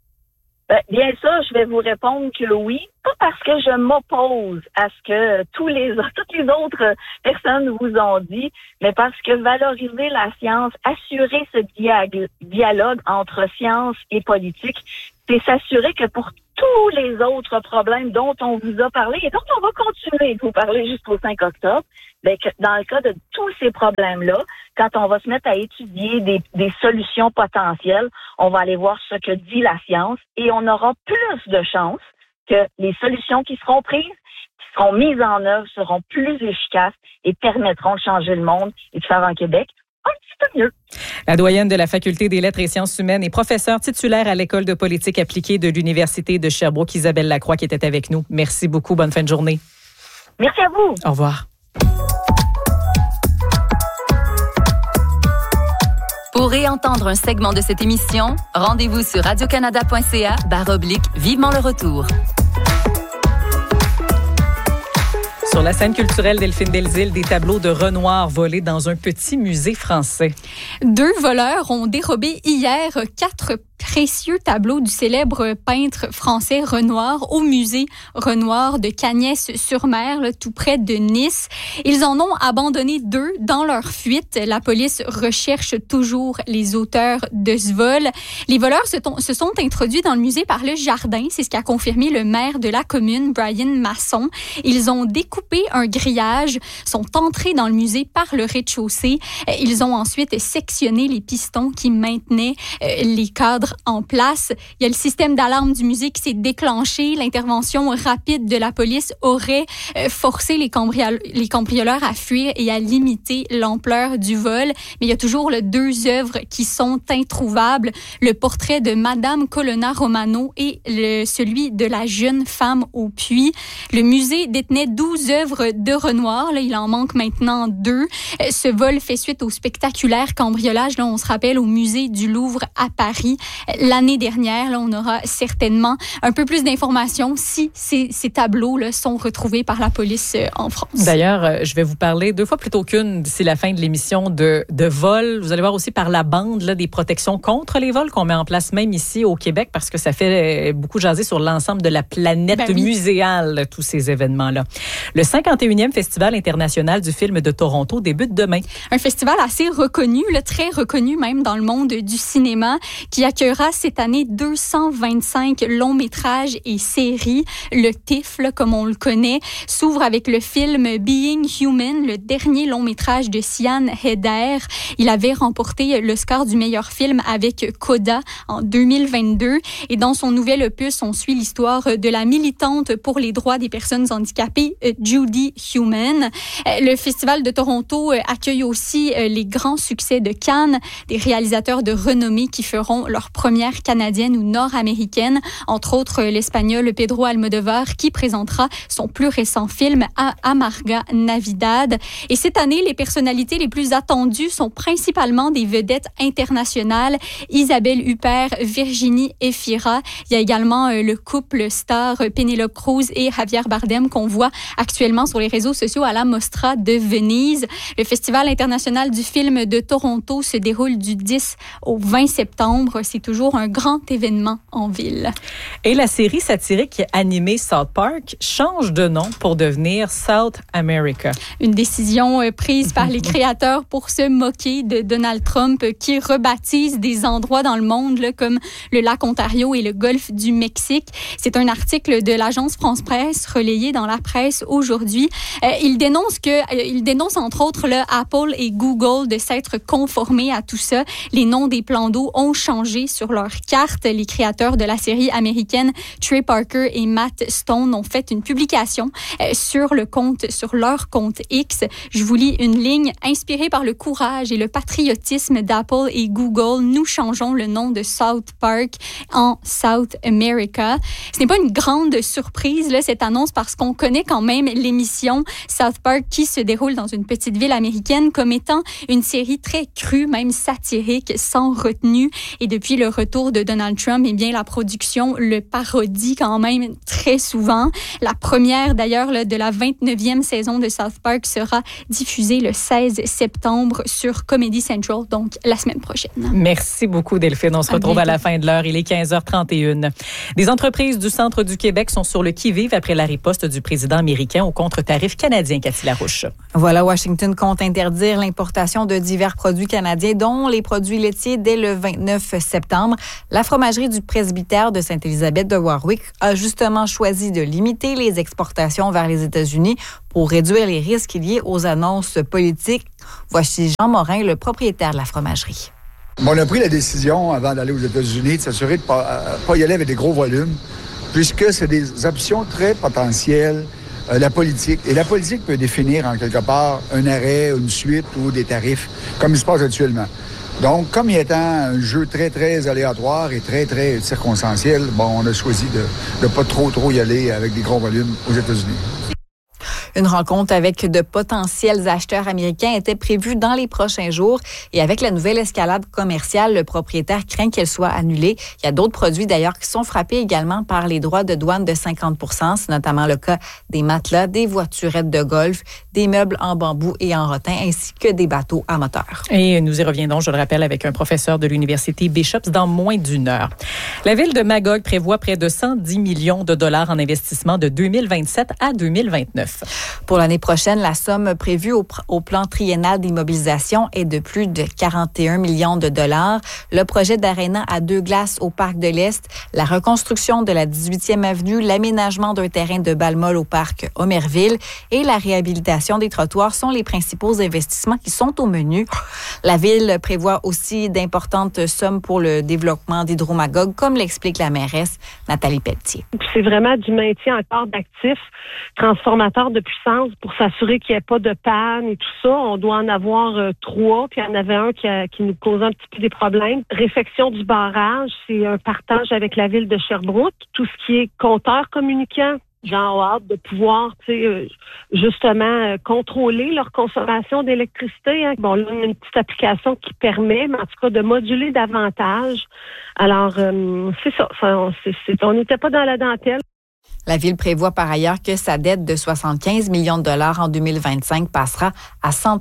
Ben, bien sûr, je vais vous répondre que oui, pas parce que je m'oppose à ce que tous les toutes les autres personnes vous ont dit, mais parce que valoriser la science, assurer ce diag- dialogue entre science et politique, c'est s'assurer que pour tous les autres problèmes dont on vous a parlé et dont on va continuer de vous parler jusqu'au cinq octobre, ben, que dans le cas de tous ces problèmes-là, quand on va se mettre à étudier des, des solutions potentielles, on va aller voir ce que dit la science et on aura plus de chances que les solutions qui seront prises, qui seront mises en œuvre, seront plus efficaces et permettront de changer le monde et de faire un Québec un petit peu mieux. La doyenne de la Faculté des lettres et sciences humaines et professeure titulaire à l'École de politique appliquée de l'Université de Sherbrooke, Isabelle Lacroix, qui était avec nous. Merci beaucoup. Bonne fin de journée. Merci à vous. Au revoir. Pour réentendre un segment de cette émission, rendez-vous sur radiocanada.ca barre oblique Vivement le retour. Sur la scène culturelle Delphine Delzile, des tableaux de Renoir volés dans un petit musée français. Deux voleurs ont dérobé hier quatre précieux tableaux du célèbre peintre français Renoir au musée Renoir de Cagnès-sur-Mer, là, tout près de Nice. Ils en ont abandonné deux dans leur fuite. La police recherche toujours les auteurs de ce vol. Les voleurs se, t- se sont introduits dans le musée par le jardin. C'est ce qu'a confirmé le maire de la commune, Brian Masson. Ils ont découpé un grillage, sont entrés dans le musée par le rez-de-chaussée. Ils ont ensuite sectionné les pistons qui maintenaient euh, les cadres en place. Il y a le système d'alarme du musée qui s'est déclenché. L'intervention rapide de la police aurait euh, forcé les, cambriol- les cambrioleurs à fuir et à limiter l'ampleur du vol. Mais il y a toujours là, deux œuvres qui sont introuvables. Le portrait de Madame Colonna Romano et le, celui de la jeune femme au puits. Le musée détenait douze œuvres de Renoir. Là, il en manque maintenant deux. Euh, ce vol fait suite au spectaculaire cambriolage. Là, on se rappelle au musée du Louvre à Paris. L'année dernière, là, on aura certainement un peu plus d'informations si ces, ces tableaux-là sont retrouvés par la police euh, en France. D'ailleurs, euh, je vais vous parler deux fois plutôt qu'une d'ici la fin de l'émission de, de vol. Vous allez voir aussi par la bande là, des protections contre les vols qu'on met en place même ici au Québec parce que ça fait beaucoup jaser sur l'ensemble de la planète ben oui. muséale, tous ces événements-là. Le cinquante et unième Festival international du film de Toronto débute demain. Un festival assez reconnu, là, très reconnu même dans le monde du cinéma, qui accueillera cette année deux cent vingt-cinq longs métrages et séries. Le T I F, là, comme on le connaît, s'ouvre avec le film Being Human, le dernier long métrage de Sian Heder. Il avait remporté l'Oscar du meilleur film avec Coda en deux mille vingt-deux. Et dans son nouvel opus, on suit l'histoire de la militante pour les droits des personnes handicapées, Judy Human. Le Festival de Toronto accueille aussi les grands succès de Cannes, des réalisateurs de renommée qui feront leur première canadienne ou nord-américaine, entre autres l'Espagnol Pedro Almodovar qui présentera son plus récent film Amarga Navidad. Et cette année, les personnalités les plus attendues sont principalement des vedettes internationales, Isabelle Huppert, Virginie Efira. Il y a également le couple star Penélope Cruz et Javier Bardem qu'on voit actuellement sur les réseaux sociaux à la Mostra de Venise. Le Festival international du film de Toronto se déroule du dix au vingt septembre. C'est toujours un grand événement en ville. Et la série satirique animée South Park change de nom pour devenir South America. Une décision prise par les créateurs pour se moquer de Donald Trump qui rebaptise des endroits dans le monde là, comme le lac Ontario et le golfe du Mexique. C'est un article de l'agence France-Presse relayé dans la presse aujourd'hui. Euh, il dénonce que, euh, il dénonce entre autres là, Apple et Google de s'être conformés à tout ça. Les noms des plans d'eau ont changé sur leur carte. Les créateurs de la série américaine Trey Parker et Matt Stone ont fait une publication euh, sur le compte, sur leur compte X. Je vous lis une ligne inspirée par le courage et le patriotisme d'Apple et Google. Nous changeons le nom de South Park en South America. Ce n'est pas une grande surprise là, cette annonce parce qu'on connaît quand même l'émission South Park qui se déroule dans une petite ville américaine comme étant une série très crue, même satirique, sans retenue. Et depuis le retour de Donald Trump, eh bien, la production le parodie quand même très souvent. La première, d'ailleurs, là, de la vingt-neuvième saison de South Park sera diffusée le seize septembre sur Comedy Central, donc la semaine prochaine. Merci beaucoup, Delphine. On se À retrouve bientôt. à la fin de l'heure. Il est quinze heures trente et une. Des entreprises du centre du Québec sont sur le qui-vive après la riposte du président américain au contre-tarif canadien, Cathy Larouche. Voilà, Washington compte interdire l'importation de divers produits canadiens, dont les produits laitiers, dès le vingt-neuf septembre. La fromagerie du presbytère de Sainte-Élisabeth de Warwick a justement choisi de limiter les exportations vers les États-Unis pour réduire les risques liés aux annonces politiques. Voici Jean Morin, le propriétaire de la fromagerie. On a pris la décision, avant d'aller aux États-Unis, de s'assurer de ne pas, pas y aller avec des gros volumes, puisque c'est des options très potentielles. Euh, la politique. Et la politique peut définir, en quelque part, un arrêt, une suite ou des tarifs, comme il se passe actuellement. Donc, comme il étant un jeu très, très aléatoire et très, très circonstanciel, bon, on a choisi de ne pas trop, trop y aller avec des gros volumes aux États-Unis. Une rencontre avec de potentiels acheteurs américains était prévue dans les prochains jours. Et avec la nouvelle escalade commerciale, le propriétaire craint qu'elle soit annulée. Il y a d'autres produits d'ailleurs qui sont frappés également par les droits de douane de cinquante pour cent. C'est notamment le cas des matelas, des voiturettes de golf, des meubles en bambou et en rotin, ainsi que des bateaux à moteur. Et nous y reviendrons, je le rappelle, avec un professeur de l'Université Bishops dans moins d'une heure. La ville de Magog prévoit près de cent dix millions de dollars en investissement de deux mille vingt-sept à deux mille vingt-neuf. Pour l'année prochaine, la somme prévue au, au plan triennal d'immobilisation est de plus de quarante et un millions de dollars. Le projet d'aréna à deux glaces au Parc de l'Est, la reconstruction de la dix-huitième avenue, l'aménagement d'un terrain de balle-molle au Parc Omerville et la réhabilitation des trottoirs sont les principaux investissements qui sont au menu. La ville prévoit aussi d'importantes sommes pour le développement d'Hydro-Magog, comme l'explique la mairesse Nathalie Pelletier. C'est vraiment du maintien encore d'actifs transformateurs de puissance pour s'assurer qu'il n'y ait pas de panne et tout ça. On doit en avoir euh, trois, puis il y en avait un qui, a, qui nous causait un petit peu des problèmes. Réfection du barrage, c'est un partage avec la ville de Sherbrooke. Tout ce qui est compteur communicant, genre hâte de pouvoir, tu sais, euh, justement euh, contrôler leur consommation d'électricité. Hein. Bon, là, on a une petite application qui permet, mais en tout cas, de moduler davantage. Alors, euh, c'est ça. ça c'est, c'est, on n'était pas dans la dentelle. La Ville prévoit par ailleurs que sa dette de soixante-quinze millions de dollars en deux mille vingt-cinq passera à cent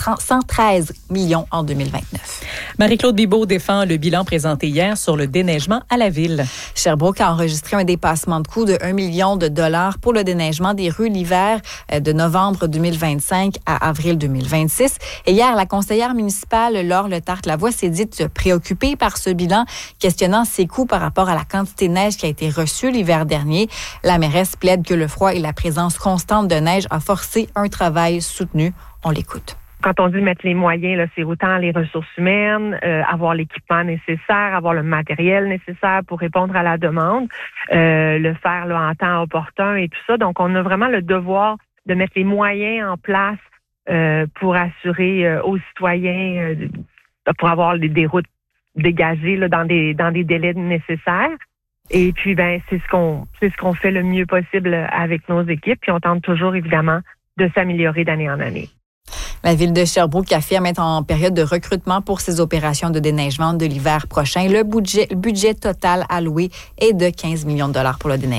treize millions en deux mille vingt-neuf. Marie-Claude Bibeau défend le bilan présenté hier sur le déneigement à la Ville. Sherbrooke a enregistré un dépassement de coût de un million de dollars pour le déneigement des rues l'hiver de novembre deux mille vingt-cinq à avril deux mille vingt-six. Et hier, la conseillère municipale Laure Letarte-Lavoie s'est dite préoccupée par ce bilan, questionnant ses coûts par rapport à la quantité de neige qui a été reçue l'hiver dernier. La mairesse plaide que le froid et la présence constante de neige a forcé un travail soutenu. On l'écoute. Quand on dit mettre les moyens, là, c'est autant les ressources humaines, euh, avoir l'équipement nécessaire, avoir le matériel nécessaire pour répondre à la demande, euh, le faire là, en temps opportun et tout ça. Donc, on a vraiment le devoir de mettre les moyens en place euh, pour assurer euh, aux citoyens, euh, pour avoir des, des routes dégagées là, dans des dans des délais nécessaires. Et puis, ben, c'est ce qu'on c'est ce qu'on fait le mieux possible avec nos équipes. Puis, on tente toujours, évidemment, de s'améliorer d'année en année. La Ville de Sherbrooke affirme être en période de recrutement pour ses opérations de déneigement de l'hiver prochain. Le budget, le budget total alloué est de quinze millions de dollars pour le déneigement.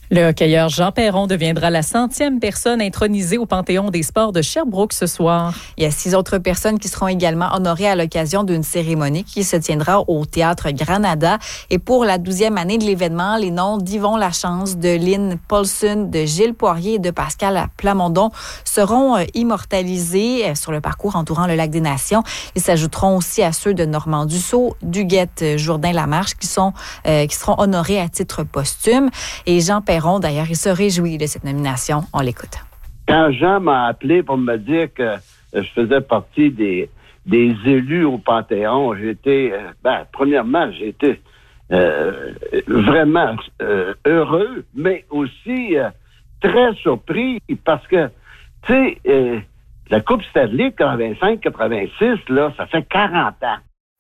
Le hockeyeur Jean Perron deviendra la centième personne intronisée au Panthéon des sports de Sherbrooke ce soir. Il y a six autres personnes qui seront également honorées à l'occasion d'une cérémonie qui se tiendra au Théâtre Granada. Et pour la douzième année de l'événement, les noms d'Yvon Lachance, de Lynn Paulson, de Gilles Poirier et de Pascal Plamondon seront immortalisés sur le parcours entourant le Lac des Nations. Ils s'ajouteront aussi à ceux de Normand Dussault, Duguette, Jourdain-Lamarche qui sont euh, qui seront honorés à titre posthume. Et Jean Perron, d'ailleurs, il se réjouit de cette nomination. On l'écoute. Quand Jean m'a appelé pour me dire que je faisais partie des, des élus au Panthéon, j'ai été, ben, premièrement, j'ai été euh, vraiment euh, heureux, mais aussi euh, très surpris parce que, tu sais, euh, la Coupe Stanley quatre-vingt-cinq quatre-vingt-six, là, ça fait quarante ans.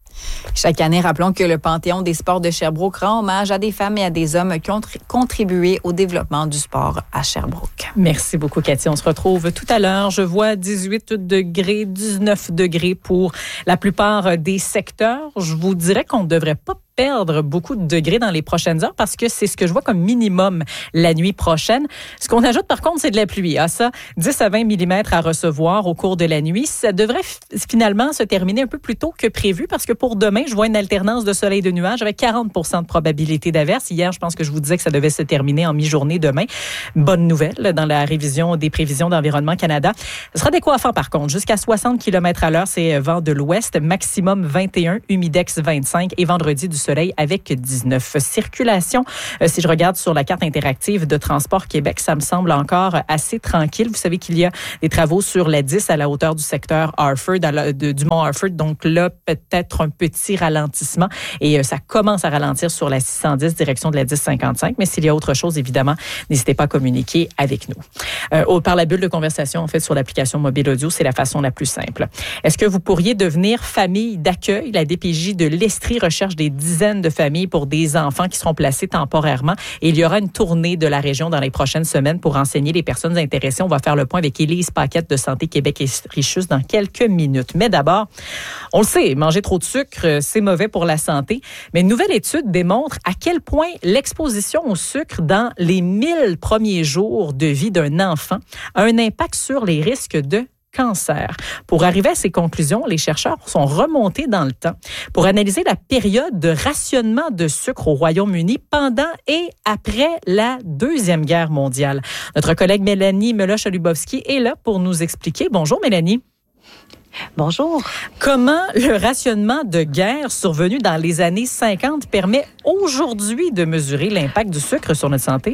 Chaque année, rappelons que le Panthéon des sports de Sherbrooke rend hommage à des femmes et à des hommes qui ont contribué au développement du sport à Sherbrooke. Merci beaucoup, Cathy. On se retrouve tout à l'heure. Je vois dix-huit degrés, dix-neuf degrés pour la plupart des secteurs. Je vous dirais qu'on ne devrait pas perdre beaucoup de degrés dans les prochaines heures parce que c'est ce que je vois comme minimum la nuit prochaine. Ce qu'on ajoute par contre, c'est de la pluie. Ah, ça, dix à vingt millimètres à recevoir au cours de la nuit. Ça devrait f- finalement se terminer un peu plus tôt que prévu parce que pour demain, je vois une alternance de soleil et de nuages avec quarante pour cent de probabilité d'averse. Hier, je pense que je vous disais que ça devait se terminer en mi-journée demain. Bonne nouvelle dans la révision des prévisions d'Environnement Canada. Ce sera décoiffant par contre. Jusqu'à soixante kilomètres à l'heure, c'est vent de l'ouest. Maximum vingt et un, humidex vingt-cinq et vendredi du soleil avec dix-neuf. Circulation, euh, si je regarde sur la carte interactive de Transport Québec, ça me semble encore assez tranquille. Vous savez qu'il y a des travaux sur la dix à la hauteur du secteur Harford, à la, de, du mont Harford. Donc là, peut-être un petit ralentissement et euh, ça commence à ralentir sur la six cent dix direction de la dix cinquante-cinq. Mais s'il y a autre chose, évidemment, n'hésitez pas à communiquer avec nous. Euh, au, par la bulle de conversation, en fait, sur l'application mobile audio, c'est la façon la plus simple. Est-ce que vous pourriez devenir famille d'accueil? La D P J de l'Estrie recherche des dizaines de familles pour des enfants qui seront placés temporairement. Et il y aura une tournée de la région dans les prochaines semaines pour renseigner les personnes intéressées. On va faire le point avec Élise Paquette de Santé Québec et Richus dans quelques minutes. Mais d'abord, on le sait, manger trop de sucre, c'est mauvais pour la santé. Mais une nouvelle étude démontre à quel point l'exposition au sucre dans les mille premiers jours de vie d'un enfant a un impact sur les risques de cancer. Pour arriver à ces conclusions, les chercheurs sont remontés dans le temps pour analyser la période de rationnement de sucre au Royaume-Uni pendant et après la Deuxième Guerre mondiale. Notre collègue Mélanie Meloche-Lubowski est là pour nous expliquer. Bonjour Mélanie. Bonjour. Comment le rationnement de guerre survenu dans les années cinquante permet aujourd'hui de mesurer l'impact du sucre sur notre santé?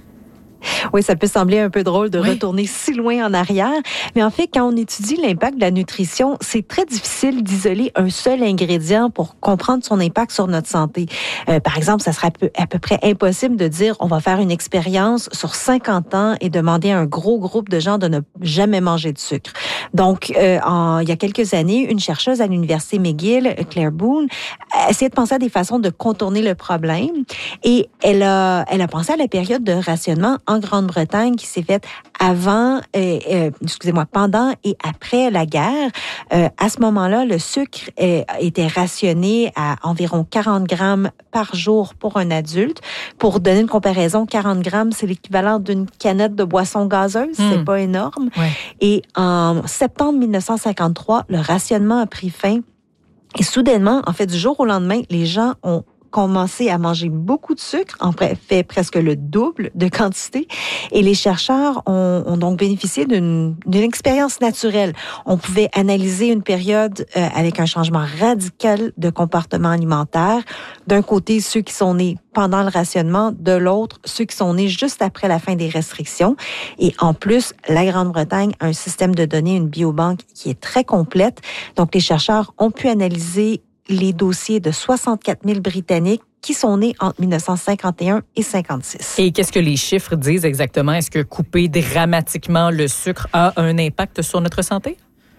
Oui, ça peut sembler un peu drôle de oui. retourner si loin en arrière, mais en fait, quand on étudie l'impact de la nutrition, c'est très difficile d'isoler un seul ingrédient pour comprendre son impact sur notre santé. Euh, par exemple, ça serait à peu, à peu près impossible de dire on va faire une expérience sur cinquante ans et demander à un gros groupe de gens de ne jamais manger de sucre. Donc, euh, en, il y a quelques années, une chercheuse à l'Université McGill, Claire Boone, a essayé de penser à des façons de contourner le problème et elle a, elle a pensé à la période de rationnement en Grande-Bretagne qui s'est faite avant, euh, euh, excusez-moi, pendant et après la guerre. Euh, à ce moment-là, le sucre euh, était rationné à environ quarante grammes par jour pour un adulte. Pour donner une comparaison, quarante grammes, c'est l'équivalent d'une canette de boisson gazeuse. Mmh. C'est pas énorme. Ouais. Et en septembre mille neuf cent cinquante-trois, le rationnement a pris fin. Et soudainement, en fait, du jour au lendemain, les gens ont commencé à manger beaucoup de sucre, en fait presque le double de quantité. Et les chercheurs ont, ont donc bénéficié d'une, d'une expérience naturelle. On pouvait analyser une période euh, avec un changement radical de comportement alimentaire. D'un côté, ceux qui sont nés pendant le rationnement, de l'autre, ceux qui sont nés juste après la fin des restrictions. Et en plus, la Grande-Bretagne a un système de données, une biobanque qui est très complète. Donc, les chercheurs ont pu analyser les dossiers de soixante-quatre mille Britanniques qui sont nés entre mille neuf cent cinquante et un et cinquante-six. Et qu'est-ce que les chiffres disent exactement? Est-ce que couper dramatiquement le sucre a un impact sur notre santé?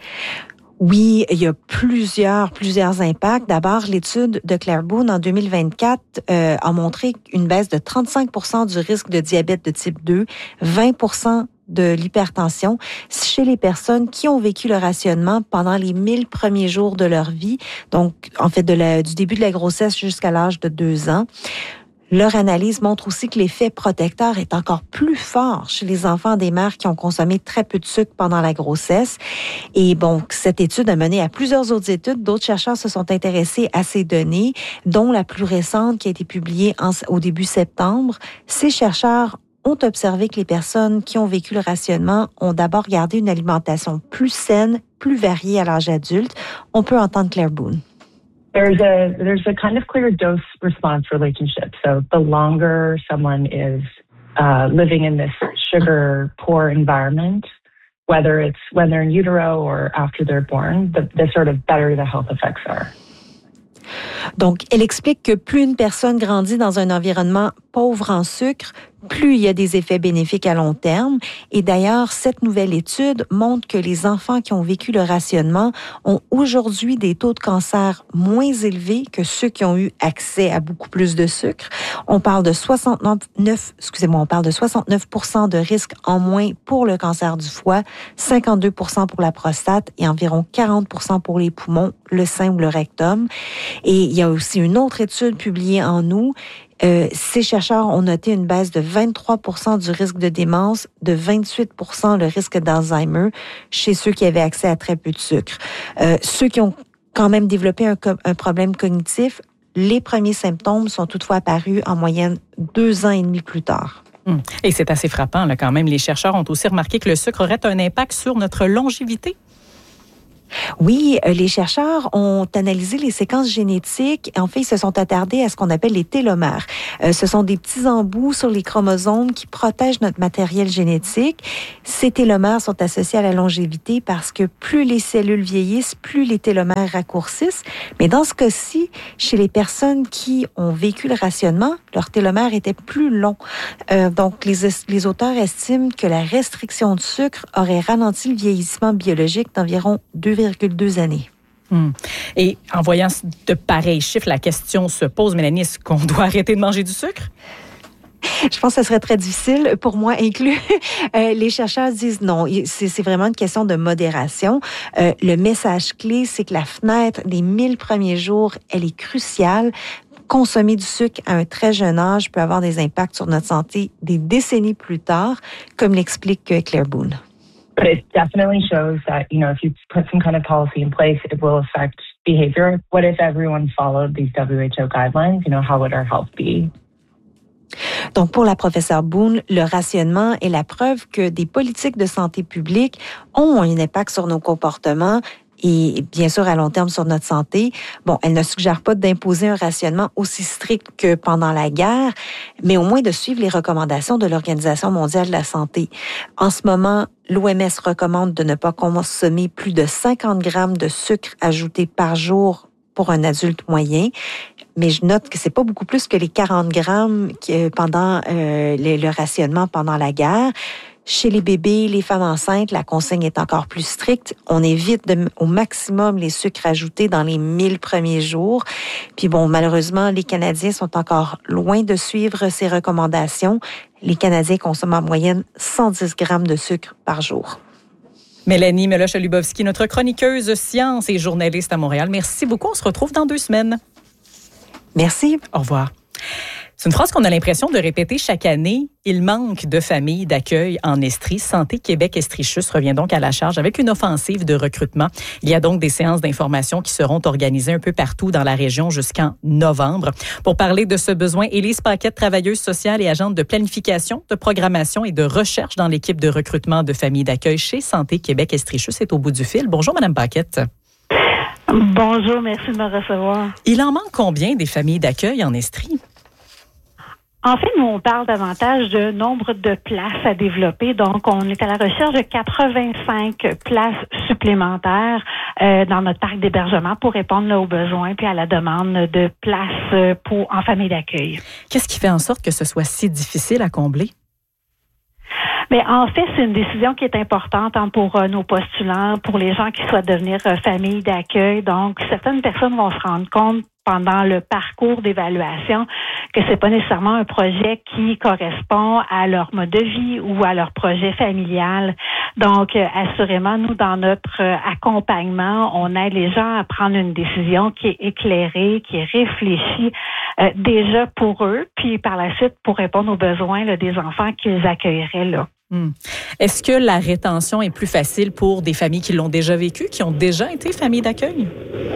Oui, il y a plusieurs, plusieurs impacts. D'abord, l'étude de Claire Boone en deux mille vingt-quatre euh, a montré une baisse de trente-cinq pour cent du risque de diabète de type deux, vingt pour cent de l'hypertension chez les personnes qui ont vécu le rationnement pendant les mille premiers jours de leur vie, donc en fait de la, du début de la grossesse jusqu'à l'âge de deux ans. Leur analyse montre aussi que l'effet protecteur est encore plus fort chez les enfants des mères qui ont consommé très peu de sucre pendant la grossesse. Et bon, cette étude a mené à plusieurs autres études. D'autres chercheurs se sont intéressés à ces données, dont la plus récente qui a été publiée en, au début septembre. Ces chercheurs ont observé que les personnes qui ont vécu le rationnement ont d'abord gardé une alimentation plus saine, plus variée à l'âge adulte. On peut entendre Claire Boone. There's a there's a kind of clear dose-response relationship. So the longer someone is uh, living in this sugar-poor environment, whether it's when they're in utero or after they're born, the, the sort of better the health effects are. Donc, elle explique que plus une personne grandit dans un environnement pauvre en sucre, plus il y a des effets bénéfiques à long terme. Et d'ailleurs, cette nouvelle étude montre que les enfants qui ont vécu le rationnement ont aujourd'hui des taux de cancer moins élevés que ceux qui ont eu accès à beaucoup plus de sucre. On parle de soixante-neuf, excusez-moi, on parle de soixante-neuf pour cent de risque en moins pour le cancer du foie, cinquante-deux pour cent pour la prostate et environ quarante pour cent pour les poumons, le sein ou le rectum. Et il y a aussi une autre étude publiée en août. Euh, ces chercheurs ont noté une baisse de vingt-trois pour cent du risque de démence, de vingt-huit pour cent le risque d'Alzheimer chez ceux qui avaient accès à très peu de sucre. Euh, ceux qui ont quand même développé un, un problème cognitif, les premiers symptômes sont toutefois apparus en moyenne deux ans et demi plus tard. Et c'est assez frappant, là, quand même. Les chercheurs ont aussi remarqué que le sucre aurait un impact sur notre longévité. Oui, les chercheurs ont analysé les séquences génétiques. En fait, ils se sont attardés à ce qu'on appelle les télomères. Euh, ce sont des petits embouts sur les chromosomes qui protègent notre matériel génétique. Ces télomères sont associés à la longévité parce que plus les cellules vieillissent, plus les télomères raccourcissent. Mais dans ce cas-ci, chez les personnes qui ont vécu le rationnement, leurs télomères étaient plus longs. Euh, donc, les, les auteurs estiment que la restriction de sucre aurait ralenti le vieillissement biologique d'environ deux virgule deux années. Hum. Et en voyant de pareils chiffres, la question se pose, Mélanie, est-ce qu'on doit arrêter de manger du sucre? Je pense que ce serait très difficile, pour moi inclus. Euh, les chercheurs disent non, c'est, c'est vraiment une question de modération. Euh, le message clé, c'est que la fenêtre des mille premiers jours, elle est cruciale. Consommer du sucre à un très jeune âge peut avoir des impacts sur notre santé des décennies plus tard, comme l'explique Claire Boone. But it definitely shows that, you know, if you put some kind of policy in place, it will affect behavior. What if everyone followed these W H O guidelines? You know, how would our health be? Donc, pour la professeure Boone, le rationnement est la preuve que des politiques de santé publique ont un impact sur nos comportements et bien sûr à long terme sur notre santé. Bon, elle ne suggère pas d'imposer un rationnement aussi strict que pendant la guerre, mais au moins de suivre les recommandations de l'Organisation mondiale de la santé. En ce moment, l'O M S recommande de ne pas consommer plus de cinquante grammes de sucre ajouté par jour pour un adulte moyen. Mais je note que c'est pas beaucoup plus que les quarante grammes pendant euh, le, le rationnement pendant la guerre. Chez les bébés, les femmes enceintes, la consigne est encore plus stricte. On évite de, au maximum les sucres ajoutés dans les mille premiers jours. Puis bon, malheureusement, les Canadiens sont encore loin de suivre ces recommandations. Les Canadiens consomment en moyenne cent dix grammes de sucre par jour. Mélanie Meloche-Lubowski, notre chroniqueuse science et journaliste à Montréal. Merci beaucoup. On se retrouve dans deux semaines. Merci. Au revoir. C'est une phrase qu'on a l'impression de répéter chaque année. Il manque de familles d'accueil en Estrie. Santé Québec-Estrichus revient donc à la charge avec une offensive de recrutement. Il y a donc des séances d'information qui seront organisées un peu partout dans la région jusqu'en novembre. Pour parler de ce besoin, Élise Paquette, travailleuse sociale et agente de planification, de programmation et de recherche dans l'équipe de recrutement de familles d'accueil chez Santé Québec-Estrichus, est au bout du fil. Bonjour, Madame Paquette. Bonjour, merci de me recevoir. Il en manque combien des familles d'accueil en Estrie? En fait, nous, on parle davantage de nombre de places à développer. Donc, on est à la recherche de quatre-vingt-cinq places supplémentaires euh, dans notre parc d'hébergement pour répondre là, aux besoins puis à la demande de places pour, en famille d'accueil. Qu'est-ce qui fait en sorte que ce soit si difficile à combler? Mais en fait, c'est une décision qui est importante hein, pour euh, nos postulants, pour les gens qui souhaitent devenir euh, famille d'accueil. Donc, certaines personnes vont se rendre compte pendant le parcours d'évaluation que c'est pas nécessairement un projet qui correspond à leur mode de vie ou à leur projet familial. Donc, euh, assurément, nous, dans notre euh, accompagnement, on aide les gens à prendre une décision qui est éclairée, qui est réfléchie euh, déjà pour eux, puis par la suite pour répondre aux besoins là, des enfants qu'ils accueilleraient là. Hum. Est-ce que la rétention est plus facile pour des familles qui l'ont déjà vécu, qui ont déjà été familles d'accueil?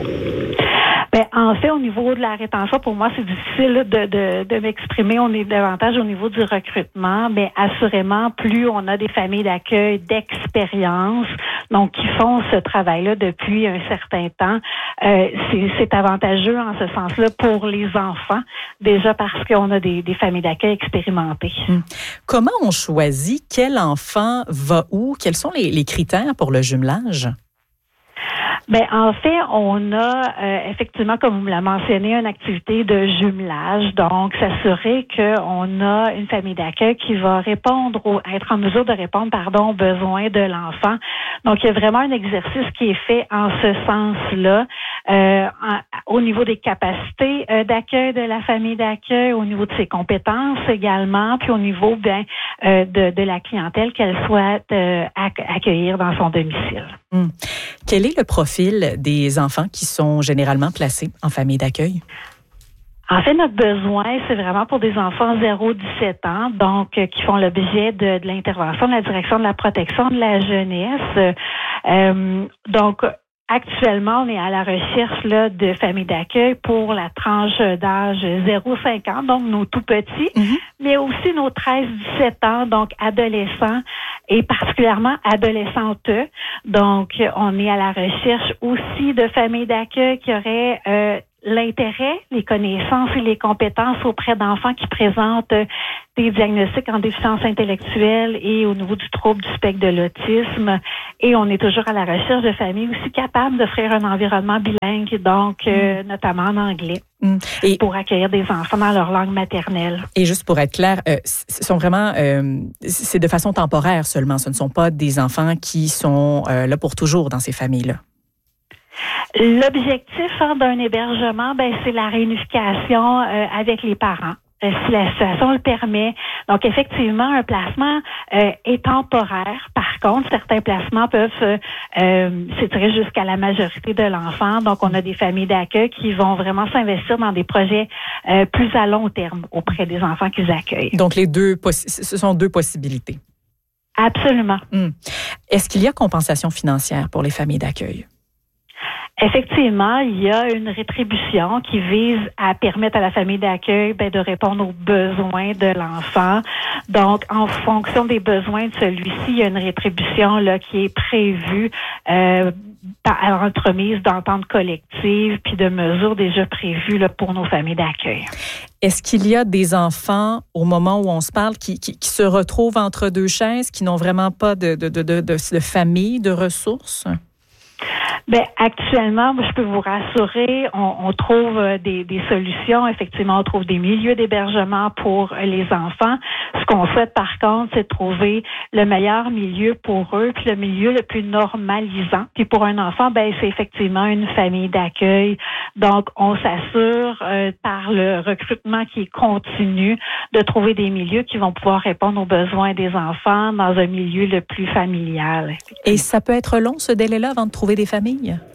Ben, en fait, au niveau de la rétention, pour moi, c'est difficile de, de, de m'exprimer. On est davantage au niveau du recrutement, mais assurément, plus on a des familles d'accueil d'expérience, donc qui font ce travail-là depuis un certain temps, euh, c'est, c'est avantageux en ce sens-là pour les enfants, déjà parce qu'on a des, des familles d'accueil expérimentées. Hum. Comment on choisit quel enfant va où? Quels sont les, les critères pour le jumelage? Ben en fait, on a euh, effectivement, comme vous l'avez mentionné, une activité de jumelage. Donc, s'assurer qu'on a une famille d'accueil qui va répondre, ou être en mesure de répondre, pardon, aux besoins de l'enfant. Donc, il y a vraiment un exercice qui est fait en ce sens-là, euh, en, au niveau des capacités euh, d'accueil de la famille d'accueil, au niveau de ses compétences également, puis au niveau bien euh, de, de la clientèle qu'elle souhaite euh, accueillir dans son domicile. Hum. Quel est le profil des enfants qui sont généralement placés en famille d'accueil? En fait, notre besoin, c'est vraiment pour des enfants zéro à dix-sept ans, donc euh, qui font l'objet de, de l'intervention de la direction de la protection de la jeunesse. Euh, donc, actuellement, on est à la recherche là, de familles d'accueil pour la tranche d'âge zéro à cinq ans, donc nos tout petits, mm-hmm. mais aussi nos treize à dix-sept ans, donc adolescents et particulièrement adolescentes. Donc, on est à la recherche aussi de familles d'accueil qui auraient euh, l'intérêt, les connaissances et les compétences auprès d'enfants qui présentent des diagnostics en déficience intellectuelle et au niveau du trouble du spectre de l'autisme. Et on est toujours à la recherche de familles aussi capables d'offrir un environnement bilingue, donc euh, mm. notamment en anglais, mm. et pour accueillir des enfants dans leur langue maternelle. Et juste pour être clair, euh, ce sont vraiment, euh, c'est de façon temporaire seulement. Ce ne sont pas des enfants qui sont euh, là pour toujours dans ces familles-là. L'objectif hein, d'un hébergement, ben, c'est la réunification euh, avec les parents. Euh, si la situation le permet. Donc, effectivement, un placement euh, est temporaire. Par contre, certains placements peuvent euh, euh, s'étirer jusqu'à la majorité de l'enfant. Donc, on a des familles d'accueil qui vont vraiment s'investir dans des projets euh, plus à long terme auprès des enfants qu'ils accueillent. Donc, les deux, possi- ce sont deux possibilités. Absolument. Hum. Est-ce qu'il y a compensation financière pour les familles d'accueil? Effectivement, il y a une rétribution qui vise à permettre à la famille d'accueil ben, de répondre aux besoins de l'enfant. Donc, en fonction des besoins de celui-ci, il y a une rétribution là qui est prévue euh, par entremise d'entente collective puis de mesures déjà prévues là, pour nos familles d'accueil. Est-ce qu'il y a des enfants, au moment où on se parle, qui, qui, qui se retrouvent entre deux chaises, qui n'ont vraiment pas de, de, de, de, de, de famille, de ressources? Ben actuellement, je peux vous rassurer, on, on trouve des, des solutions. Effectivement, on trouve des milieux d'hébergement pour les enfants. Ce qu'on souhaite, par contre, c'est de trouver le meilleur milieu pour eux, puis le milieu le plus normalisant. Puis pour un enfant, ben c'est effectivement une famille d'accueil. Donc, on s'assure euh, par le recrutement qui est continu de trouver des milieux qui vont pouvoir répondre aux besoins des enfants dans un milieu le plus familial. Et ça peut être long, ce délai-là, avant de trouver des familles?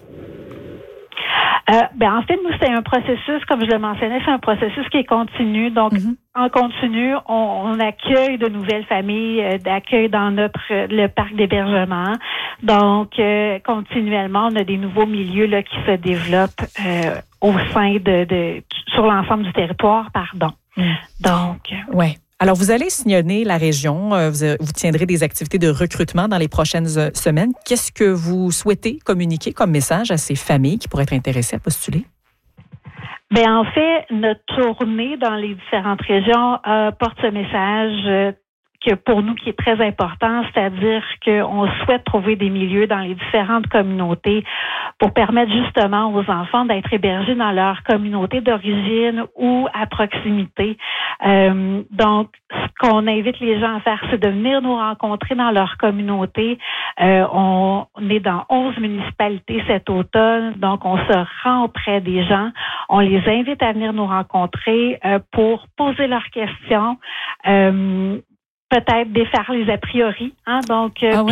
Euh, ben en fait, nous, c'est un processus, comme je le mentionnais, c'est un processus qui est continu. Donc, mm-hmm. en continu, on, on accueille de nouvelles familles euh, d'accueil dans notre le parc d'hébergement. Donc, euh, continuellement, on a des nouveaux milieux là qui se développent euh, au sein de, de sur l'ensemble du territoire, pardon. Mm. Donc, euh, ouais. Alors, vous allez sillonner la région, vous, vous tiendrez des activités de recrutement dans les prochaines semaines. Qu'est-ce que vous souhaitez communiquer comme message à ces familles qui pourraient être intéressées à postuler? Bien, en fait, notre tournée dans les différentes régions euh, porte ce message euh, que pour nous qui est très important, c'est-à-dire qu'on souhaite trouver des milieux dans les différentes communautés pour permettre justement aux enfants d'être hébergés dans leur communauté d'origine ou à proximité. Euh, donc, ce qu'on invite les gens à faire, c'est de venir nous rencontrer dans leur communauté. Euh, on, on est dans onze municipalités cet automne, donc on se rend auprès des gens. On les invite à venir nous rencontrer euh, pour poser leurs questions, euh, peut-être défaire les a priori, hein, donc euh, ah oui? puis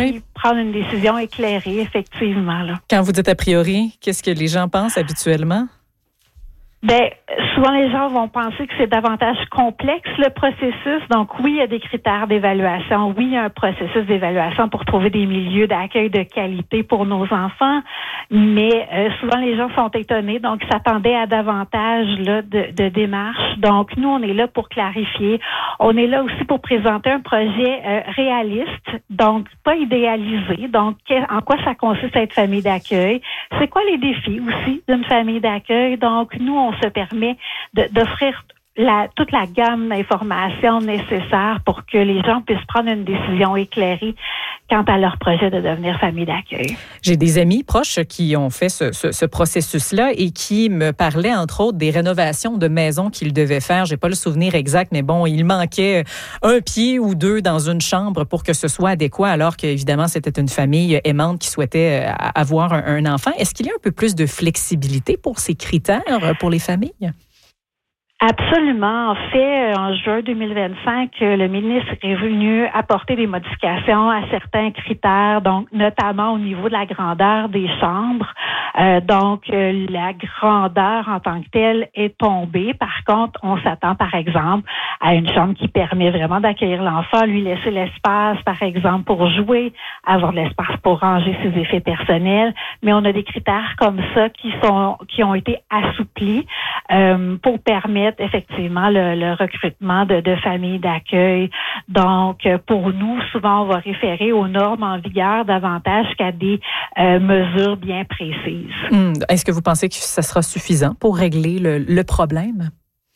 prendre une décision éclairée, effectivement. Là. Quand vous dites a priori, qu'est-ce que les gens pensent habituellement? Ben, souvent les gens vont penser que c'est davantage complexe le processus. Donc oui, il y a des critères d'évaluation. Oui, il y a un processus d'évaluation pour trouver des milieux d'accueil de qualité pour nos enfants. Mais euh, souvent les gens sont étonnés, donc ils s'attendaient à davantage là, de, de démarches. Donc nous, on est là pour clarifier. On est là aussi pour présenter un projet euh, réaliste, donc pas idéalisé. Donc en quoi ça consiste à être famille d'accueil? C'est quoi les défis aussi d'une famille d'accueil? Donc nous, on se permet de, d'offrir la, toute la gamme d'informations nécessaires pour que les gens puissent prendre une décision éclairée quant à leur projet de devenir famille d'accueil. J'ai des amis proches qui ont fait ce, ce, ce processus-là et qui me parlaient, entre autres, des rénovations de maisons qu'ils devaient faire. J'ai pas le souvenir exact, mais bon, il manquait un pied ou deux dans une chambre pour que ce soit adéquat, alors qu'évidemment, c'était une famille aimante qui souhaitait avoir un, un enfant. Est-ce qu'il y a un peu plus de flexibilité pour ces critères pour les familles? Absolument. En fait, en juin deux mille vingt-cinq, le ministre est venu apporter des modifications à certains critères, donc notamment au niveau de la grandeur des chambres. Euh, donc, euh, la grandeur en tant que telle est tombée. Par contre, on s'attend, par exemple, à une chambre qui permet vraiment d'accueillir l'enfant, lui laisser l'espace, par exemple, pour jouer, avoir de l'espace pour ranger ses effets personnels. Mais on a des critères comme ça qui sont qui ont été assouplis euh, pour permettre effectivement le, le recrutement de, de familles d'accueil. Donc, pour nous, souvent, on va référer aux normes en vigueur davantage qu'à des euh, mesures bien précises. Hum, est-ce que vous pensez que ça sera suffisant pour régler le, le problème?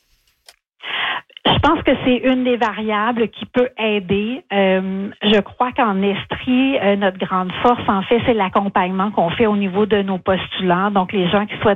Je pense que c'est une des variables qui peut aider. Euh, je crois qu'en Estrie, euh, notre grande force, en fait, c'est l'accompagnement qu'on fait au niveau de nos postulants. Donc, les gens qui souhaitent